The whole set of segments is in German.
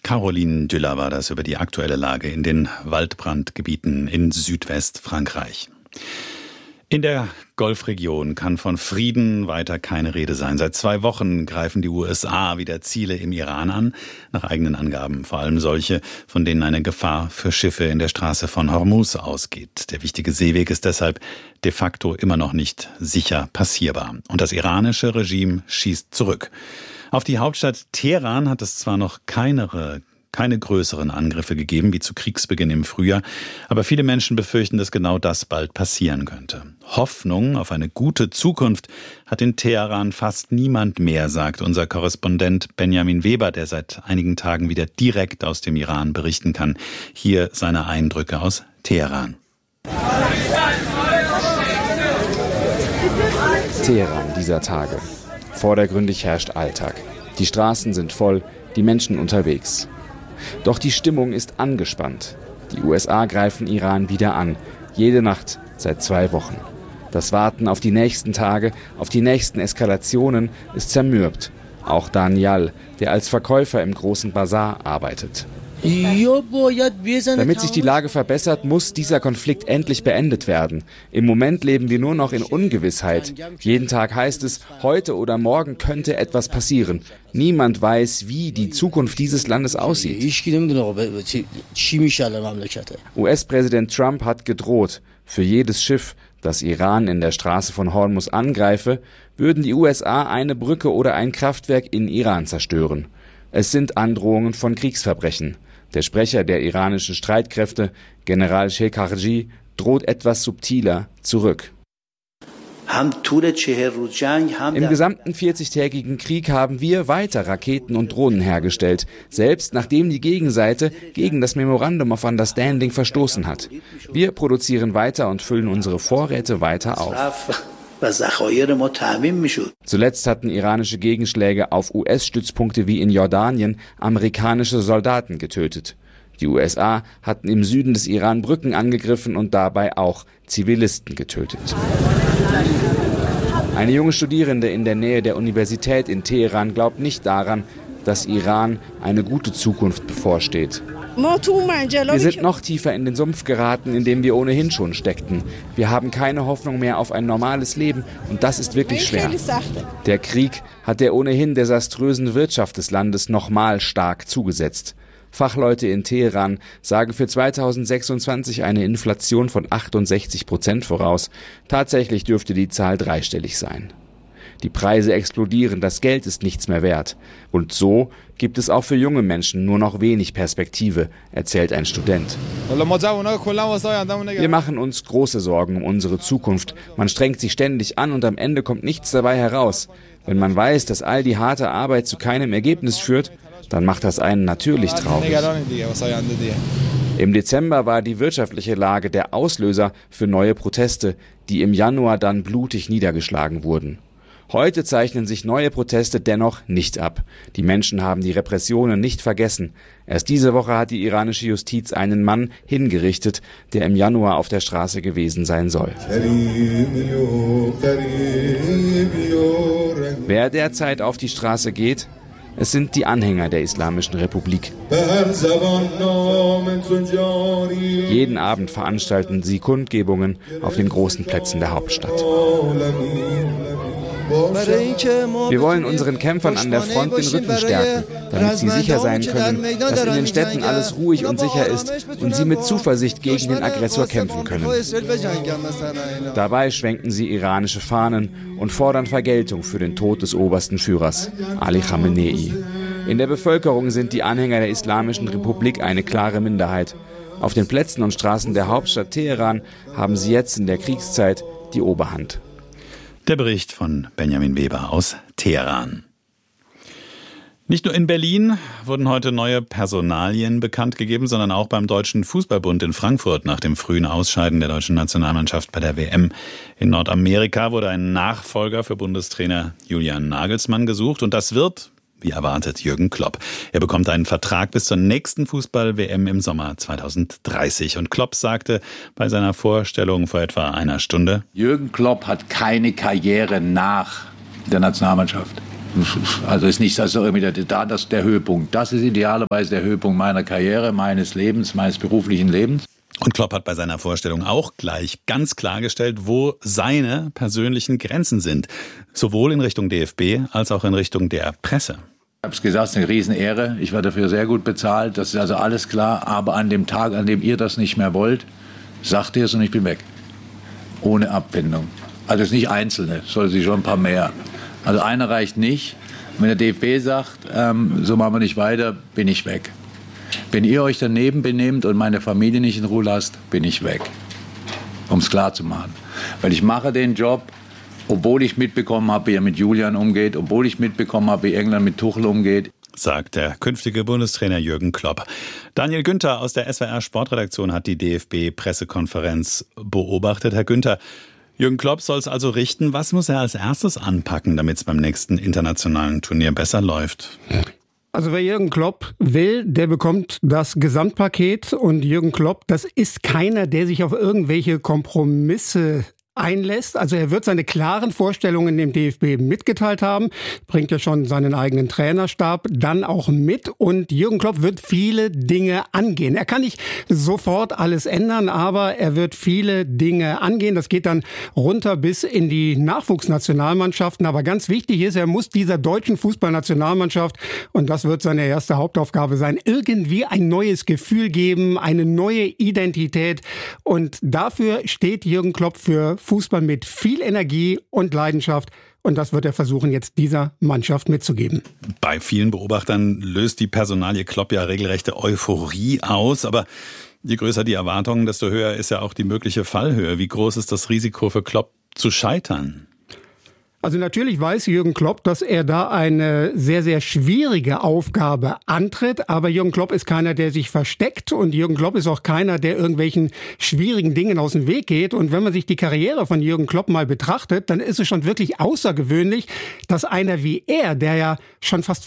Caroline Düller war das über die aktuelle Lage in den Waldbrandgebieten in Südwestfrankreich. In der Golfregion kann von Frieden weiter keine Rede sein. Seit 2 Wochen greifen die USA wieder Ziele im Iran an, nach eigenen Angaben vor allem solche, von denen eine Gefahr für Schiffe in der Straße von Hormuz ausgeht. Der wichtige Seeweg ist deshalb de facto immer noch nicht sicher passierbar. Und das iranische Regime schießt zurück. Auf die Hauptstadt Teheran hat es zwar noch keine größeren Angriffe gegeben, wie zu Kriegsbeginn im Frühjahr, aber viele Menschen befürchten, dass genau das bald passieren könnte. Hoffnung auf eine gute Zukunft hat in Teheran fast niemand mehr, sagt unser Korrespondent Benjamin Weber, der seit einigen Tagen wieder direkt aus dem Iran berichten kann. Hier seine Eindrücke aus Teheran. Teheran dieser Tage. Vordergründig herrscht Alltag. Die Straßen sind voll, die Menschen unterwegs. Doch die Stimmung ist angespannt. Die USA greifen Iran wieder an. Jede Nacht seit 2 Wochen. Das Warten auf die nächsten Tage, auf die nächsten Eskalationen ist zermürbt. Auch Daniel, der als Verkäufer im großen Bazar arbeitet. Damit sich die Lage verbessert, muss dieser Konflikt endlich beendet werden. Im Moment leben wir nur noch in Ungewissheit. Jeden Tag heißt es, heute oder morgen könnte etwas passieren. Niemand weiß, wie die Zukunft dieses Landes aussieht. US-Präsident Trump hat gedroht, für jedes Schiff, das Iran in der Straße von Hormuz angreife, würden die USA eine Brücke oder ein Kraftwerk in Iran zerstören. Es sind Androhungen von Kriegsverbrechen. Der Sprecher der iranischen Streitkräfte, General Shekarji, droht etwas subtiler zurück. Im gesamten 40-tägigen Krieg haben wir weiter Raketen und Drohnen hergestellt, selbst nachdem die Gegenseite gegen das Memorandum of Understanding verstoßen hat. Wir produzieren weiter und füllen unsere Vorräte weiter auf. Zuletzt hatten iranische Gegenschläge auf US-Stützpunkte wie in Jordanien amerikanische Soldaten getötet. Die USA hatten im Süden des Iran Brücken angegriffen und dabei auch Zivilisten getötet. Eine junge Studierende in der Nähe der Universität in Teheran glaubt nicht daran, dass Iran eine gute Zukunft bevorsteht. Wir sind noch tiefer in den Sumpf geraten, in dem wir ohnehin schon steckten. Wir haben keine Hoffnung mehr auf ein normales Leben und das ist wirklich schwer. Der Krieg hat der ohnehin desaströsen Wirtschaft des Landes nochmal stark zugesetzt. Fachleute in Teheran sagen für 2026 eine Inflation von 68% voraus. Tatsächlich dürfte die Zahl dreistellig sein. Die Preise explodieren, das Geld ist nichts mehr wert. Und so gibt es auch für junge Menschen nur noch wenig Perspektive, erzählt ein Student. Wir machen uns große Sorgen um unsere Zukunft. Man strengt sich ständig an und am Ende kommt nichts dabei heraus. Wenn man weiß, dass all die harte Arbeit zu keinem Ergebnis führt, dann macht das einen natürlich traurig. Im Dezember war die wirtschaftliche Lage der Auslöser für neue Proteste, die im Januar dann blutig niedergeschlagen wurden. Heute zeichnen sich neue Proteste dennoch nicht ab. Die Menschen haben die Repressionen nicht vergessen. Erst diese Woche hat die iranische Justiz einen Mann hingerichtet, der im Januar auf der Straße gewesen sein soll. Wer derzeit auf die Straße geht? Es sind die Anhänger der Islamischen Republik. Jeden Abend veranstalten sie Kundgebungen auf den großen Plätzen der Hauptstadt. Wir wollen unseren Kämpfern an der Front den Rücken stärken, damit sie sicher sein können, dass in den Städten alles ruhig und sicher ist und sie mit Zuversicht gegen den Aggressor kämpfen können. Dabei schwenken sie iranische Fahnen und fordern Vergeltung für den Tod des obersten Führers, Ali Khamenei. In der Bevölkerung sind die Anhänger der Islamischen Republik eine klare Minderheit. Auf den Plätzen und Straßen der Hauptstadt Teheran haben sie jetzt in der Kriegszeit die Oberhand. Der Bericht von Benjamin Weber aus Teheran. Nicht nur in Berlin wurden heute neue Personalien bekannt gegeben, sondern auch beim Deutschen Fußballbund in Frankfurt. Nach dem frühen Ausscheiden der deutschen Nationalmannschaft bei der WM in Nordamerika wurde ein Nachfolger für Bundestrainer Julian Nagelsmann gesucht. Und das wird, wie erwartet, Jürgen Klopp. Er bekommt einen Vertrag bis zur nächsten Fußball-WM im Sommer 2030. Und Klopp sagte bei seiner Vorstellung vor etwa einer Stunde: Jürgen Klopp hat keine Karriere nach der Nationalmannschaft. Also ist nicht also das der Höhepunkt. Das ist idealerweise der Höhepunkt meiner Karriere, meines Lebens, meines beruflichen Lebens. Und Klopp hat bei seiner Vorstellung auch gleich ganz klargestellt, wo seine persönlichen Grenzen sind. Sowohl in Richtung DFB als auch in Richtung der Presse. Ich habe es gesagt, es ist eine Riesenehre. Ich werde dafür sehr gut bezahlt. Das ist also alles klar. Aber an dem Tag, an dem ihr das nicht mehr wollt, sagt ihr es und ich bin weg. Ohne Abfindung. Also es ist nicht Einzelne, es sollte sich schon ein paar mehr. Also einer reicht nicht. Wenn der DFB sagt, so machen wir nicht weiter, bin ich weg. Wenn ihr euch daneben benehmt und meine Familie nicht in Ruhe lasst, bin ich weg. Um es klar zu machen. Weil ich mache den Job, obwohl ich mitbekommen habe, wie er mit Julian umgeht, obwohl ich mitbekommen habe, wie England mit Tuchel umgeht. Sagt der künftige Bundestrainer Jürgen Klopp. Daniel Günther aus der SWR Sportredaktion hat die DFB-Pressekonferenz beobachtet. Herr Günther, Jürgen Klopp soll es also richten. Was muss er als erstes anpacken, damit es beim nächsten internationalen Turnier besser läuft? Also wer Jürgen Klopp will, der bekommt das Gesamtpaket. Und Jürgen Klopp, das ist keiner, der sich auf irgendwelche Kompromisse einlässt. Also er wird seine klaren Vorstellungen dem DFB mitgeteilt haben, bringt ja schon seinen eigenen Trainerstab dann auch mit und Jürgen Klopp wird viele Dinge angehen. Er kann nicht sofort alles ändern, aber er wird viele Dinge angehen. Das geht dann runter bis in die Nachwuchsnationalmannschaften. Aber ganz wichtig ist, er muss dieser deutschen Fußballnationalmannschaft, und das wird seine erste Hauptaufgabe sein, irgendwie ein neues Gefühl geben, eine neue Identität. Und dafür steht Jürgen Klopp für Fußball mit viel Energie und Leidenschaft. Und das wird er versuchen, jetzt dieser Mannschaft mitzugeben. Bei vielen Beobachtern löst die Personalie Klopp ja regelrechte Euphorie aus. Aber je größer die Erwartungen, desto höher ist ja auch die mögliche Fallhöhe. Wie groß ist das Risiko für Klopp zu scheitern? Also natürlich weiß Jürgen Klopp, dass er da eine sehr, sehr schwierige Aufgabe antritt. Aber Jürgen Klopp ist keiner, der sich versteckt. Und Jürgen Klopp ist auch keiner, der irgendwelchen schwierigen Dingen aus dem Weg geht. Und wenn man sich die Karriere von Jürgen Klopp mal betrachtet, dann ist es schon wirklich außergewöhnlich, dass einer wie er, der ja schon fast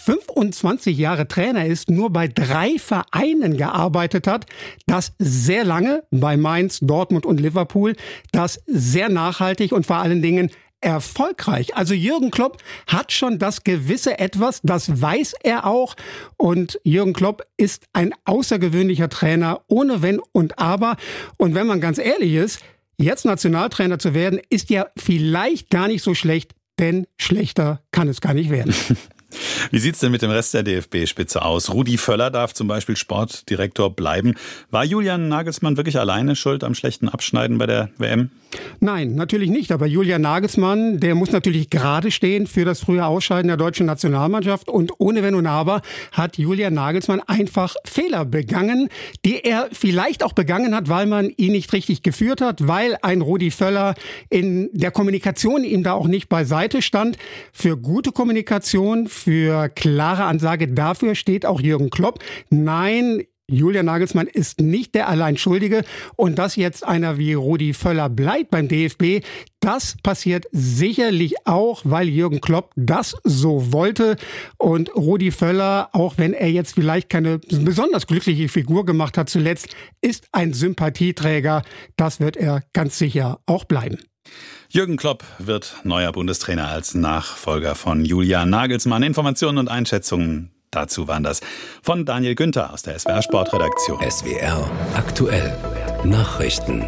25 Jahre Trainer ist, nur bei 3 Vereinen gearbeitet hat. Das sehr lange bei Mainz, Dortmund und Liverpool. Das sehr nachhaltig und vor allen Dingen erfolgreich. Also Jürgen Klopp hat schon das gewisse Etwas, das weiß er auch. Und Jürgen Klopp ist ein außergewöhnlicher Trainer, ohne Wenn und Aber. Und wenn man ganz ehrlich ist, jetzt Nationaltrainer zu werden, ist ja vielleicht gar nicht so schlecht, denn schlechter kann es gar nicht werden. Wie sieht's denn mit dem Rest der DFB-Spitze aus? Rudi Völler darf zum Beispiel Sportdirektor bleiben. War Julian Nagelsmann wirklich alleine schuld am schlechten Abschneiden bei der WM? Nein, natürlich nicht. Aber Julian Nagelsmann, der muss natürlich gerade stehen für das frühe Ausscheiden der deutschen Nationalmannschaft. Und ohne Wenn und Aber hat Julian Nagelsmann einfach Fehler begangen, die er vielleicht auch begangen hat, weil man ihn nicht richtig geführt hat, weil ein Rudi Völler in der Kommunikation ihm da auch nicht beiseite stand. Für gute Kommunikation, für klare Ansage, dafür steht auch Jürgen Klopp. Nein, Julian Nagelsmann ist nicht der Alleinschuldige. Und dass jetzt einer wie Rudi Völler bleibt beim DFB, das passiert sicherlich auch, weil Jürgen Klopp das so wollte. Und Rudi Völler, auch wenn er jetzt vielleicht keine besonders glückliche Figur gemacht hat zuletzt, ist ein Sympathieträger. Das wird er ganz sicher auch bleiben. Jürgen Klopp wird neuer Bundestrainer als Nachfolger von Julian Nagelsmann. Informationen und Einschätzungen dazu waren das von Daniel Günther aus der SWR Sportredaktion. SWR aktuell Nachrichten.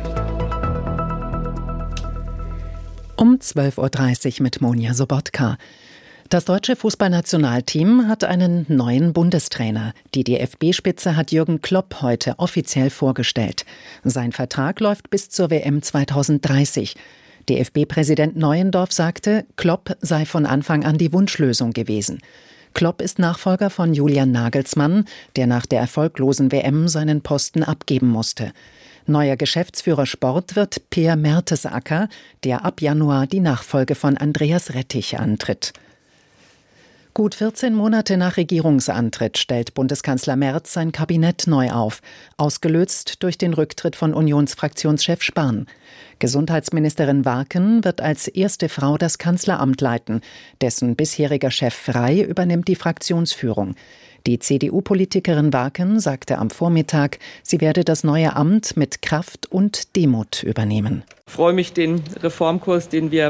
Um 12.30 Uhr mit Monja Sobotka. Das deutsche Fußballnationalteam hat einen neuen Bundestrainer. Die DFB-Spitze hat Jürgen Klopp heute offiziell vorgestellt. Sein Vertrag läuft bis zur WM 2030. DFB-Präsident Neuendorf sagte, Klopp sei von Anfang an die Wunschlösung gewesen. Klopp ist Nachfolger von Julian Nagelsmann, der nach der erfolglosen WM seinen Posten abgeben musste. Neuer Geschäftsführer Sport wird Peer Mertesacker, der ab Januar die Nachfolge von Andreas Rettich antritt. Gut 14 Monate nach Regierungsantritt stellt Bundeskanzler Merz sein Kabinett neu auf, ausgelöst durch den Rücktritt von Unionsfraktionschef Spahn. Gesundheitsministerin Warken wird als erste Frau das Kanzleramt leiten. Dessen bisheriger Chef Frey übernimmt die Fraktionsführung. Die CDU-Politikerin Warken sagte am Vormittag, sie werde das neue Amt mit Kraft und Demut übernehmen. Ich freue mich, den Reformkurs, den wir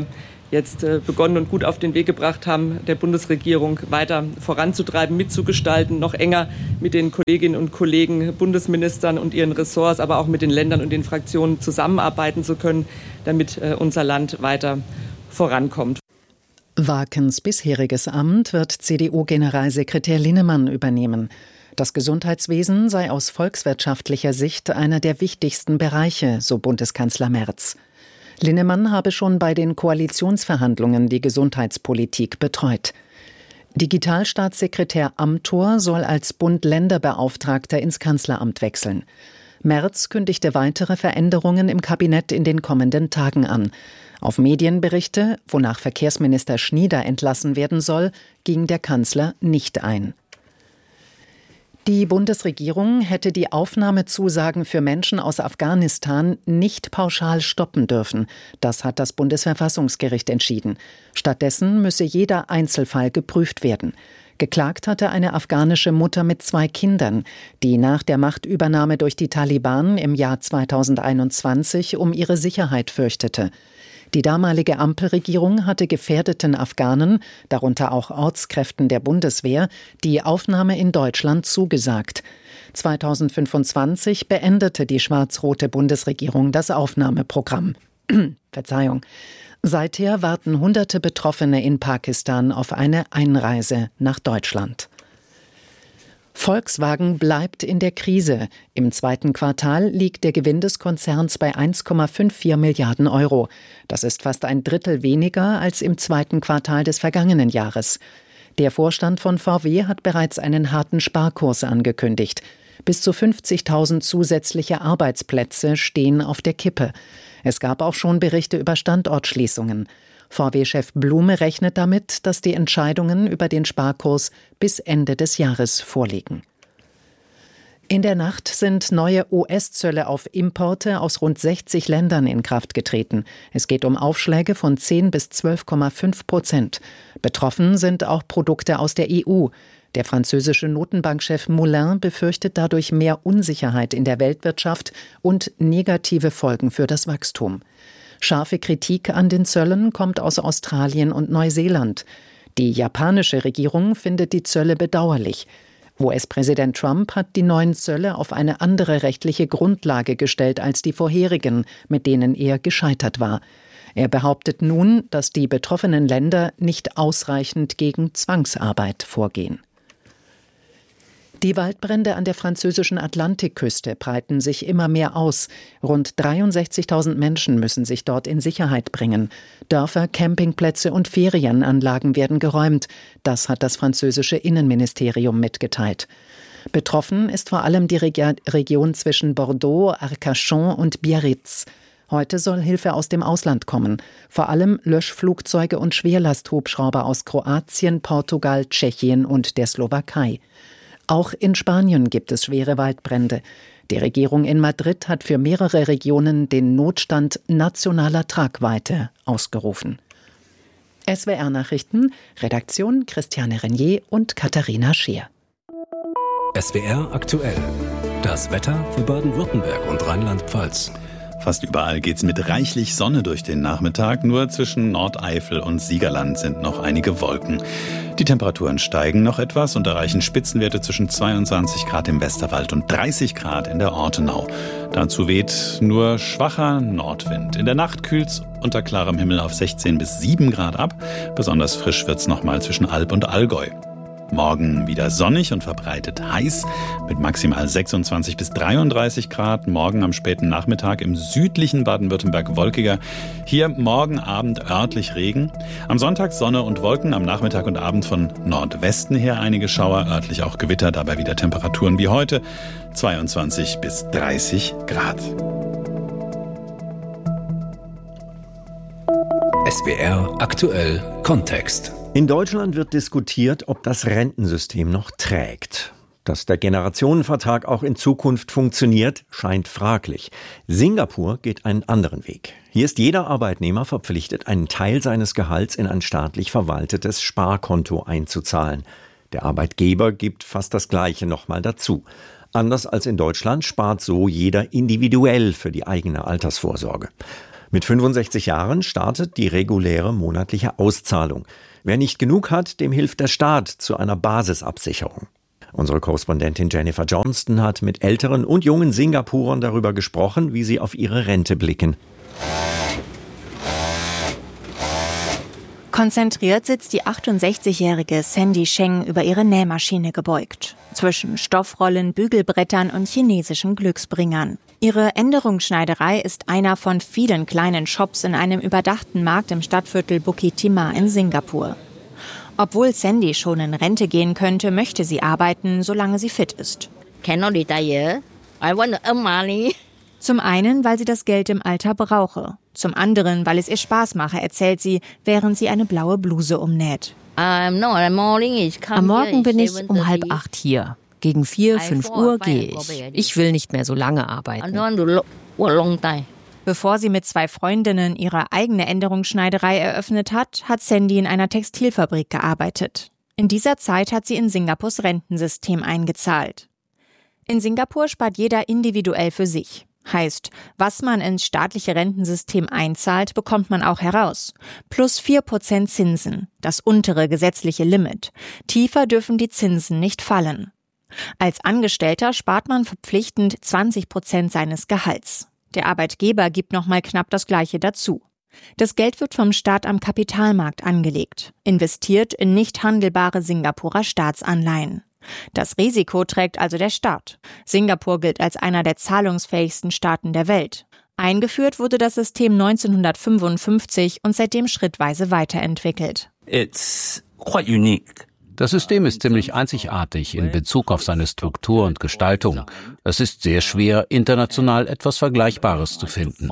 jetzt begonnen und gut auf den Weg gebracht haben, der Bundesregierung weiter voranzutreiben, mitzugestalten, noch enger mit den Kolleginnen und Kollegen, Bundesministern und ihren Ressorts, aber auch mit den Ländern und den Fraktionen zusammenarbeiten zu können, damit unser Land weiter vorankommt. Warkens bisheriges Amt wird CDU-Generalsekretär Linnemann übernehmen. Das Gesundheitswesen sei aus volkswirtschaftlicher Sicht einer der wichtigsten Bereiche, so Bundeskanzler Merz. Linnemann habe schon bei den Koalitionsverhandlungen die Gesundheitspolitik betreut. Digitalstaatssekretär Amthor soll als Bund-Länder-Beauftragter ins Kanzleramt wechseln. Merz kündigte weitere Veränderungen im Kabinett in den kommenden Tagen an. Auf Medienberichte, wonach Verkehrsminister Schnieder entlassen werden soll, ging der Kanzler nicht ein. Die Bundesregierung hätte die Aufnahmezusagen für Menschen aus Afghanistan nicht pauschal stoppen dürfen. Das hat das Bundesverfassungsgericht entschieden. Stattdessen müsse jeder Einzelfall geprüft werden. Geklagt hatte eine afghanische Mutter mit 2 Kindern, die nach der Machtübernahme durch die Taliban im Jahr 2021 um ihre Sicherheit fürchtete. Die damalige Ampelregierung hatte gefährdeten Afghanen, darunter auch Ortskräften der Bundeswehr, die Aufnahme in Deutschland zugesagt. 2025 beendete die schwarz-rote Bundesregierung das Aufnahmeprogramm. Seither warten Hunderte Betroffene in Pakistan auf eine Einreise nach Deutschland. Volkswagen bleibt in der Krise. Im 2. Quartal liegt der Gewinn des Konzerns bei 1,54 Milliarden Euro. Das ist fast ein Drittel weniger als im 2. Quartal des vergangenen Jahres. Der Vorstand von VW hat bereits einen harten Sparkurs angekündigt. Bis zu 50.000 zusätzliche Arbeitsplätze stehen auf der Kippe. Es gab auch schon Berichte über Standortschließungen. VW-Chef Blume rechnet damit, dass die Entscheidungen über den Sparkurs bis Ende des Jahres vorliegen. In der Nacht sind neue US-Zölle auf Importe aus rund 60 Ländern in Kraft getreten. Es geht um Aufschläge von 10 bis 12,5%. Betroffen sind auch Produkte aus der EU. Der französische Notenbankchef Moulin befürchtet dadurch mehr Unsicherheit in der Weltwirtschaft und negative Folgen für das Wachstum. Scharfe Kritik an den Zöllen kommt aus Australien und Neuseeland. Die japanische Regierung findet die Zölle bedauerlich. US-Präsident Trump hat die neuen Zölle auf eine andere rechtliche Grundlage gestellt als die vorherigen, mit denen er gescheitert war. Er behauptet nun, dass die betroffenen Länder nicht ausreichend gegen Zwangsarbeit vorgehen. Die Waldbrände an der französischen Atlantikküste breiten sich immer mehr aus. Rund 63.000 Menschen müssen sich dort in Sicherheit bringen. Dörfer, Campingplätze und Ferienanlagen werden geräumt. Das hat das französische Innenministerium mitgeteilt. Betroffen ist vor allem die Region zwischen Bordeaux, Arcachon und Biarritz. Heute soll Hilfe aus dem Ausland kommen. Vor allem Löschflugzeuge und Schwerlasthubschrauber aus Kroatien, Portugal, Tschechien und der Slowakei. Auch in Spanien gibt es schwere Waldbrände. Die Regierung in Madrid hat für mehrere Regionen den Notstand nationaler Tragweite ausgerufen. SWR-Nachrichten, Redaktion Christiane Renier und Katharina Scheer. SWR aktuell. Das Wetter für Baden-Württemberg und Rheinland-Pfalz. Fast überall geht's mit reichlich Sonne durch den Nachmittag. Nur zwischen Nordeifel und Siegerland sind noch einige Wolken. Die Temperaturen steigen noch etwas und erreichen Spitzenwerte zwischen 22 Grad im Westerwald und 30 Grad in der Ortenau. Dazu weht nur schwacher Nordwind. In der Nacht kühlt's unter klarem Himmel auf 16 bis 7 Grad ab. Besonders frisch wird's nochmal zwischen Alb und Allgäu. Morgen wieder sonnig und verbreitet heiß mit maximal 26 bis 33 Grad. Morgen am späten Nachmittag im südlichen Baden-Württemberg wolkiger. Hier morgen Abend örtlich Regen. Am Sonntag Sonne und Wolken. Am Nachmittag und Abend von Nordwesten her einige Schauer. Örtlich auch Gewitter. Dabei wieder Temperaturen wie heute. 22 bis 30 Grad. SWR aktuell Kontext. In Deutschland wird diskutiert, ob das Rentensystem noch trägt. Dass der Generationenvertrag auch in Zukunft funktioniert, scheint fraglich. Singapur geht einen anderen Weg. Hier ist jeder Arbeitnehmer verpflichtet, einen Teil seines Gehalts in ein staatlich verwaltetes Sparkonto einzuzahlen. Der Arbeitgeber gibt fast das Gleiche nochmal dazu. Anders als in Deutschland spart so jeder individuell für die eigene Altersvorsorge. Mit 65 Jahren startet die reguläre monatliche Auszahlung. Wer nicht genug hat, dem hilft der Staat zu einer Basisabsicherung. Unsere Korrespondentin Jennifer Johnston hat mit älteren und jungen Singapurern darüber gesprochen, wie sie auf ihre Rente blicken. Konzentriert sitzt die 68-jährige Sandy Sheng über ihre Nähmaschine gebeugt. Zwischen Stoffrollen, Bügelbrettern und chinesischen Glücksbringern. Ihre Änderungsschneiderei ist einer von vielen kleinen Shops in einem überdachten Markt im Stadtviertel Bukit Timah in Singapur. Obwohl Sandy schon in Rente gehen könnte, möchte sie arbeiten, solange sie fit ist. Cannot retire. I want to earn money. Zum einen, weil sie das Geld im Alter brauche. Zum anderen, weil es ihr Spaß mache, erzählt sie, während sie eine blaue Bluse umnäht. Am Morgen bin ich um 7:30 hier. Gegen 4, 5 Uhr gehe ich. Ich will nicht mehr so lange arbeiten. Bevor sie mit 2 Freundinnen ihre eigene Änderungsschneiderei eröffnet hat, hat Sandy in einer Textilfabrik gearbeitet. In dieser Zeit hat sie in Singapurs Rentensystem eingezahlt. In Singapur spart jeder individuell für sich. Heißt, was man ins staatliche Rentensystem einzahlt, bekommt man auch heraus. Plus 4% Zinsen, das untere gesetzliche Limit. Tiefer dürfen die Zinsen nicht fallen. Als Angestellter spart man verpflichtend 20% seines Gehalts. Der Arbeitgeber gibt nochmal knapp das Gleiche dazu. Das Geld wird vom Staat am Kapitalmarkt angelegt, investiert in nicht handelbare Singapurer Staatsanleihen. Das Risiko trägt also der Staat. Singapur gilt als einer der zahlungsfähigsten Staaten der Welt. Eingeführt wurde das System 1955 und seitdem schrittweise weiterentwickelt. It's quite unique. Das System ist ziemlich einzigartig in Bezug auf seine Struktur und Gestaltung. Es ist sehr schwer, international etwas Vergleichbares zu finden.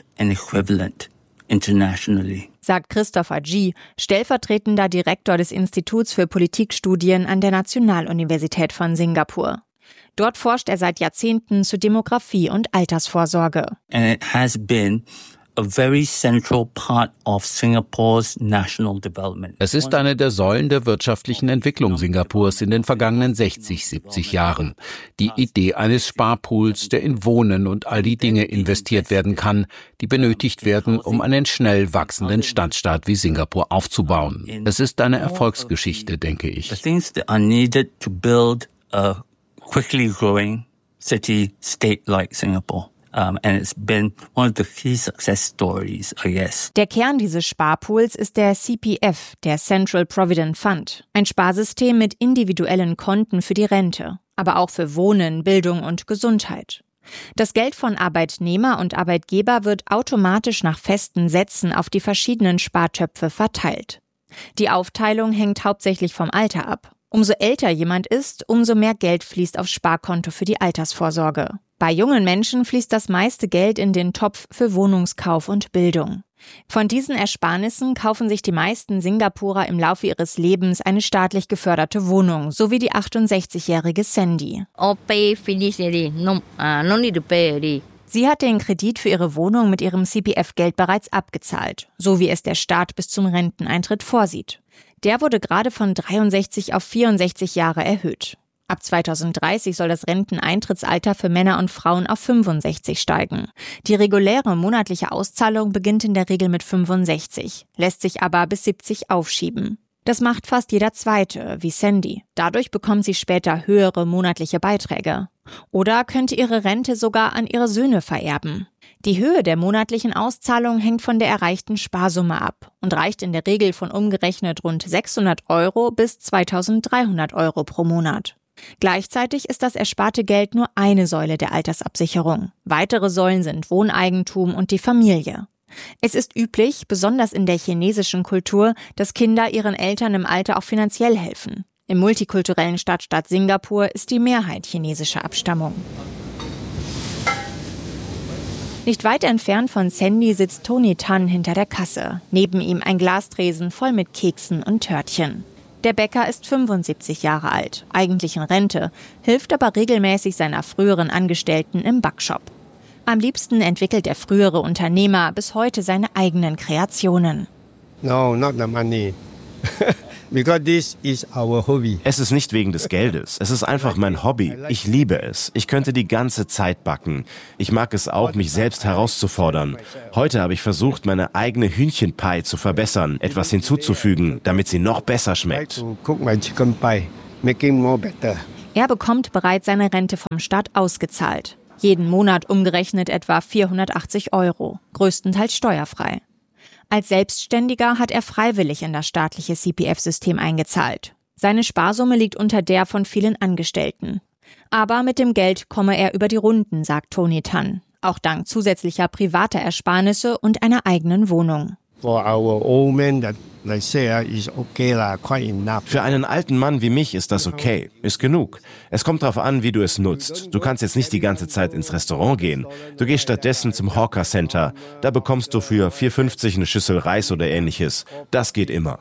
Sagt Christopher Gee, stellvertretender Direktor des Instituts für Politikstudien an der Nationaluniversität von Singapur. Dort forscht er seit Jahrzehnten zu Demografie und Altersvorsorge. And it has been a very central part of Singapore's national development. Es ist eine der Säulen der wirtschaftlichen Entwicklung Singapurs in den vergangenen 60, 70 Jahren. Die Idee eines Sparpools, der in Wohnen und all die Dinge investiert werden kann, die benötigt werden, um einen schnell wachsenden Stadtstaat wie Singapur aufzubauen. Es ist eine Erfolgsgeschichte, denke ich. The things that are needed to build a quickly growing city-state like Singapore. And it's been one of the key success stories, I guess. Der Kern dieses Sparpools ist der CPF, der Central Provident Fund. Ein Sparsystem mit individuellen Konten für die Rente, aber auch für Wohnen, Bildung und Gesundheit. Das Geld von Arbeitnehmer und Arbeitgeber wird automatisch nach festen Sätzen auf die verschiedenen Spartöpfe verteilt. Die Aufteilung hängt hauptsächlich vom Alter ab. Umso älter jemand ist, umso mehr Geld fließt aufs Sparkonto für die Altersvorsorge. Bei jungen Menschen fließt das meiste Geld in den Topf für Wohnungskauf und Bildung. Von diesen Ersparnissen kaufen sich die meisten Singapurer im Laufe ihres Lebens eine staatlich geförderte Wohnung, so wie die 68-jährige Sandy. Sie hat den Kredit für ihre Wohnung mit ihrem CPF-Geld bereits abgezahlt, so wie es der Staat bis zum Renteneintritt vorsieht. Der wurde gerade von 63 auf 64 Jahre erhöht. Ab 2030 soll das Renteneintrittsalter für Männer und Frauen auf 65 steigen. Die reguläre monatliche Auszahlung beginnt in der Regel mit 65, lässt sich aber bis 70 aufschieben. Das macht fast jeder Zweite, wie Sandy. Dadurch bekommt sie später höhere monatliche Beiträge. Oder könnte ihre Rente sogar an ihre Söhne vererben. Die Höhe der monatlichen Auszahlung hängt von der erreichten Sparsumme ab und reicht in der Regel von umgerechnet rund 600 € bis 2.300 € pro Monat. Gleichzeitig ist das ersparte Geld nur eine Säule der Altersabsicherung. Weitere Säulen sind Wohneigentum und die Familie. Es ist üblich, besonders in der chinesischen Kultur, dass Kinder ihren Eltern im Alter auch finanziell helfen. Im multikulturellen Stadtstaat Singapur ist die Mehrheit chinesischer Abstammung. Nicht weit entfernt von Sandy sitzt Tony Tan hinter der Kasse. Neben ihm ein Glastresen voll mit Keksen und Törtchen. Der Bäcker ist 75 Jahre alt, eigentlich in Rente, hilft aber regelmäßig seiner früheren Angestellten im Backshop. Am liebsten entwickelt der frühere Unternehmer bis heute seine eigenen Kreationen. No, not the money. Es ist nicht wegen des Geldes. Es ist einfach mein Hobby. Ich liebe es. Ich könnte die ganze Zeit backen. Ich mag es auch, mich selbst herauszufordern. Heute habe ich versucht, meine eigene Hühnchenpie zu verbessern, etwas hinzuzufügen, damit sie noch besser schmeckt. Er bekommt bereits seine Rente vom Staat ausgezahlt. Jeden Monat umgerechnet etwa 480 €, größtenteils steuerfrei. Als Selbstständiger hat er freiwillig in das staatliche CPF-System eingezahlt. Seine Sparsumme liegt unter der von vielen Angestellten. Aber mit dem Geld komme er über die Runden, sagt Tony Tan. Auch dank zusätzlicher privater Ersparnisse und einer eigenen Wohnung. Für einen alten Mann wie mich ist das okay, ist genug. Es kommt darauf an, wie du es nutzt. Du kannst jetzt nicht die ganze Zeit ins Restaurant gehen. Du gehst stattdessen zum Hawker Center. Da bekommst du für 4,50 eine Schüssel Reis oder ähnliches. Das geht immer.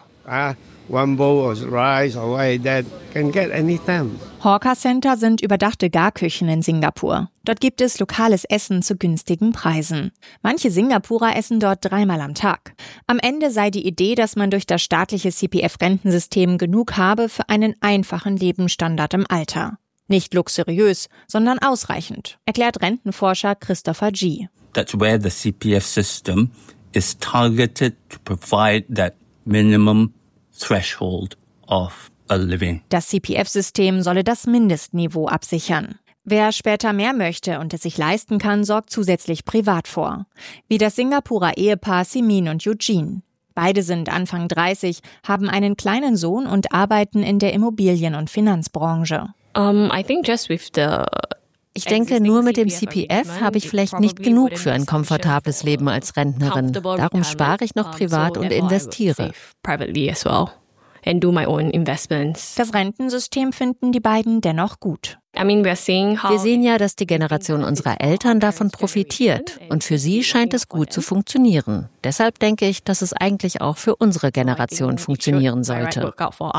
Hawker Center sind überdachte Garküchen in Singapur. Dort gibt es lokales Essen zu günstigen Preisen. Manche Singapurer essen dort 3-mal am Tag. Am Ende sei die Idee, dass man durch das staatliche CPF-Rentensystem genug habe für einen einfachen Lebensstandard im Alter. Nicht luxuriös, sondern ausreichend, erklärt Rentenforscher Christopher G. That's where the CPF system is targeted to provide that minimum threshold of a living. Das CPF-System solle das Mindestniveau absichern. Wer später mehr möchte und es sich leisten kann, sorgt zusätzlich privat vor. Wie das Singapurer Ehepaar Simin und Eugene. Beide sind Anfang 30, haben einen kleinen Sohn und arbeiten in der Immobilien- und Finanzbranche. Ich denke, nur mit dem CPF habe ich vielleicht nicht genug für ein komfortables Leben als Rentnerin. Darum spare ich noch privat und investiere. Das Rentensystem finden die beiden dennoch gut. Wir sehen ja, dass die Generation unserer Eltern davon profitiert. Und für sie scheint es gut zu funktionieren. Deshalb denke ich, dass es eigentlich auch für unsere Generation funktionieren sollte.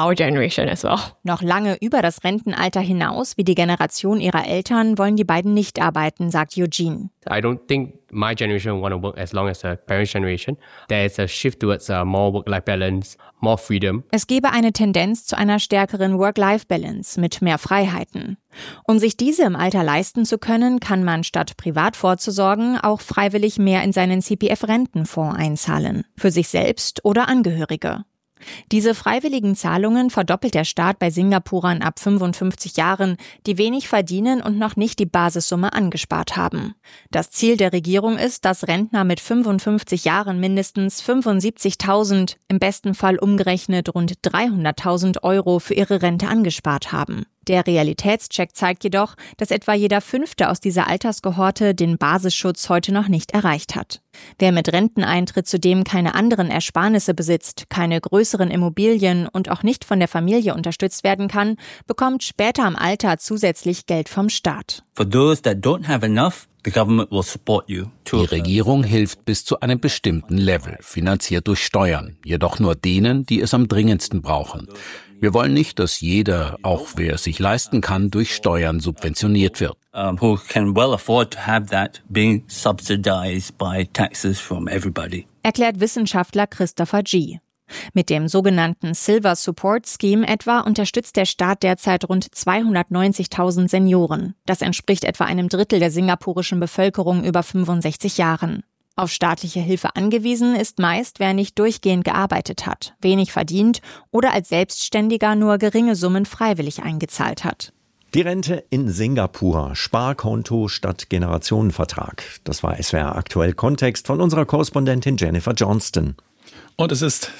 Noch lange über das Rentenalter hinaus, wie die Generation ihrer Eltern, wollen die beiden nicht arbeiten, sagt Eugene. I don't think my generation want to work as long as the parents' generation. There is a shift towards more work-life balance, more freedom. Es gebe eine Tendenz zu einer stärkeren Work-Life-Balance mit mehr Freiheiten. Um sich diese im Alter leisten zu können, kann man statt privat vorzusorgen auch freiwillig mehr in seinen CPF-Rentenfonds einzahlen, für sich selbst oder Angehörige. Diese freiwilligen Zahlungen verdoppelt der Staat bei Singapurern ab 55 Jahren, die wenig verdienen und noch nicht die Basissumme angespart haben. Das Ziel der Regierung ist, dass Rentner mit 55 Jahren mindestens 75.000, im besten Fall umgerechnet rund 300.000 € für ihre Rente angespart haben. Der Realitätscheck zeigt jedoch, dass etwa jeder Fünfte aus dieser Alterskohorte den Basisschutz heute noch nicht erreicht hat. Wer mit Renteneintritt zudem keine anderen Ersparnisse besitzt, keine größeren Immobilien und auch nicht von der Familie unterstützt werden kann, bekommt später im Alter zusätzlich Geld vom Staat. For those that don't have enough, the government will support you. Die Regierung hilft bis zu einem bestimmten Level, finanziert durch Steuern, jedoch nur denen, die es am dringendsten brauchen. Wir wollen nicht, dass jeder, auch wer es sich leisten kann, durch Steuern subventioniert wird. Who can well afford to have that being subsidized by taxes from everybody. Erklärt Wissenschaftler Christopher G. Mit dem sogenannten Silver Support Scheme etwa unterstützt der Staat derzeit rund 290.000 Senioren. Das entspricht etwa einem Drittel der singapurischen Bevölkerung über 65 Jahren. Auf staatliche Hilfe angewiesen ist meist, wer nicht durchgehend gearbeitet hat, wenig verdient oder als Selbstständiger nur geringe Summen freiwillig eingezahlt hat. Die Rente in Singapur, Sparkonto statt Generationenvertrag. Das war SWR aktuell Kontext von unserer Korrespondentin Jennifer Johnston. Und es ist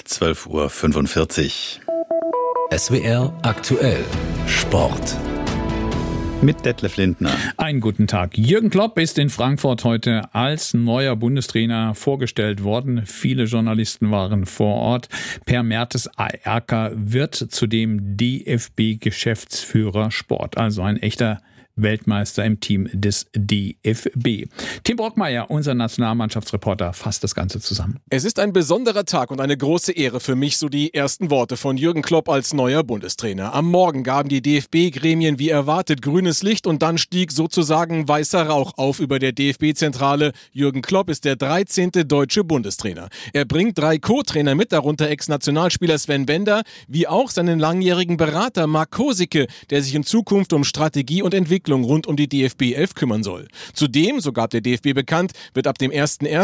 12:45 Uhr. SWR aktuell Sport. Mit Detlef Lindner. Einen guten Tag. Jürgen Klopp ist in Frankfurt heute als neuer Bundestrainer vorgestellt worden. Viele Journalisten waren vor Ort. Per Mertesacker wird zudem DFB-Geschäftsführer Sport. Also ein echter Weltmeister im Team des DFB. Tim Brockmeier, unser Nationalmannschaftsreporter, fasst das Ganze zusammen. Es ist ein besonderer Tag und eine große Ehre für mich, so die ersten Worte von Jürgen Klopp als neuer Bundestrainer. Am Morgen gaben die DFB-Gremien wie erwartet grünes Licht und dann stieg sozusagen weißer Rauch auf über der DFB-Zentrale. Jürgen Klopp ist der 13. deutsche Bundestrainer. Er bringt 3 Co-Trainer mit, darunter Ex-Nationalspieler Sven Bender, wie auch seinen langjährigen Berater Marc Kosicke, der sich in Zukunft um Strategie und Entwicklung rund um die DFB 11 kümmern soll. Zudem, so gab der DFB bekannt, wird ab dem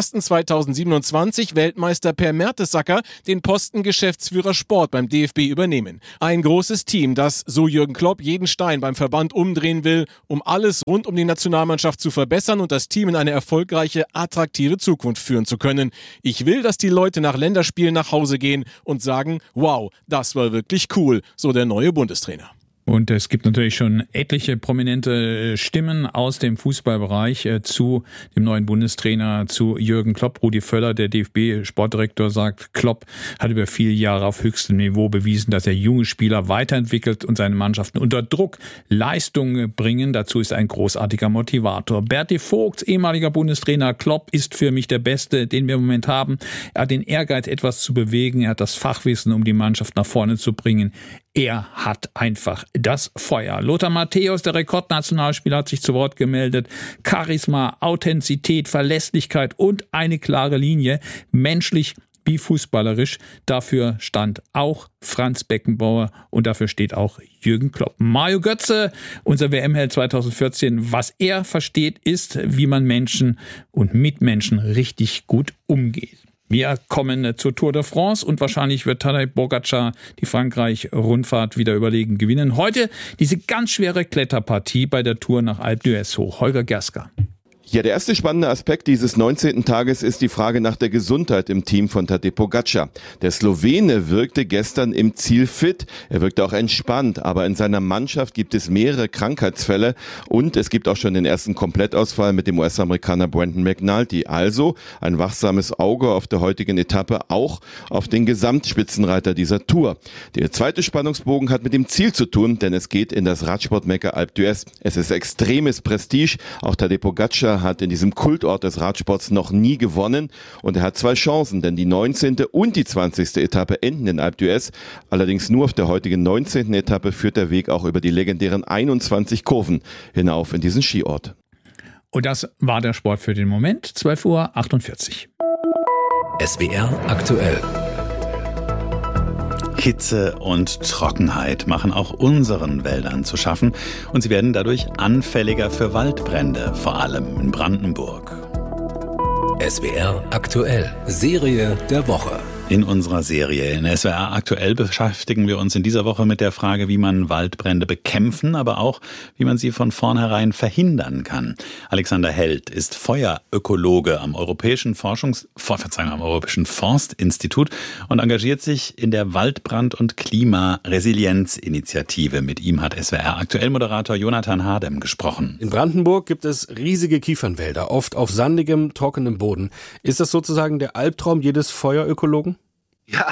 01.01.2027 Weltmeister Per Mertesacker den Posten Geschäftsführer Sport beim DFB übernehmen. Ein großes Team, das, so Jürgen Klopp, jeden Stein beim Verband umdrehen will, um alles rund um die Nationalmannschaft zu verbessern und das Team in eine erfolgreiche, attraktive Zukunft führen zu können. Ich will, dass die Leute nach Länderspielen nach Hause gehen und sagen, wow, das war wirklich cool, so der neue Bundestrainer. Und es gibt natürlich schon etliche prominente Stimmen aus dem Fußballbereich zu dem neuen Bundestrainer, zu Jürgen Klopp. Rudi Völler, der DFB-Sportdirektor, sagt, Klopp hat über viele Jahre auf höchstem Niveau bewiesen, dass er junge Spieler weiterentwickelt und seine Mannschaften unter Druck Leistungen bringen. Dazu ist er ein großartiger Motivator. Berti Vogts, ehemaliger Bundestrainer, Klopp ist für mich der Beste, den wir im Moment haben. Er hat den Ehrgeiz, etwas zu bewegen. Er hat das Fachwissen, um die Mannschaft nach vorne zu bringen. Er hat einfach das Feuer. Lothar Matthäus, der Rekordnationalspieler, hat sich zu Wort gemeldet. Charisma, Authentizität, Verlässlichkeit und eine klare Linie, menschlich wie fußballerisch. Dafür stand auch Franz Beckenbauer und dafür steht auch Jürgen Klopp. Mario Götze, unser WM-Held 2014, was er versteht, ist, wie man Menschen und mit Menschen richtig gut umgeht. Wir kommen zur Tour de France und wahrscheinlich wird Tadej Pogačar die Frankreich-Rundfahrt wieder überlegen gewinnen. Heute diese ganz schwere Kletterpartie bei der Tour nach Alpe d'Huez hoch. Holger Gerska. Ja, der erste spannende Aspekt dieses 19. Tages ist die Frage nach der Gesundheit im Team von Tadej Pogačar. Der Slowene wirkte gestern im Ziel fit. Er wirkte auch entspannt, aber in seiner Mannschaft gibt es mehrere Krankheitsfälle und es gibt auch schon den ersten Komplettausfall mit dem US-Amerikaner Brandon McNulty. Also ein wachsames Auge auf der heutigen Etappe, auch auf den Gesamtspitzenreiter dieser Tour. Der zweite Spannungsbogen hat mit dem Ziel zu tun, denn es geht in das Radsportmekka Alpe d'Huez. Es ist extremes Prestige. Auch Tadej Pogačar hat in diesem Kultort des Radsports noch nie gewonnen und er hat 2 Chancen, denn die 19. und die 20. Etappe enden in Alpe d'Huez. Allerdings nur auf der heutigen 19. Etappe führt der Weg auch über die legendären 21 Kurven hinauf in diesen Skiort. Und das war der Sport für den Moment. 12:48 Uhr. SWR aktuell. Hitze und Trockenheit machen auch unseren Wäldern zu schaffen und sie werden dadurch anfälliger für Waldbrände, vor allem in Brandenburg. SWR aktuell. Serie der Woche. In unserer Serie in SWR aktuell beschäftigen wir uns in dieser Woche mit der Frage, wie man Waldbrände bekämpfen, aber auch, wie man sie von vornherein verhindern kann. Alexander Held ist Feuerökologe am Europäischen Forstinstitut und engagiert sich in der Waldbrand- und Klimaresilienzinitiative. Mit ihm hat SWR aktuell Moderator Jonathan Hardem gesprochen. In Brandenburg gibt es riesige Kiefernwälder, oft auf sandigem, trockenem Boden. Ist das sozusagen der Albtraum jedes Feuerökologen? Ja,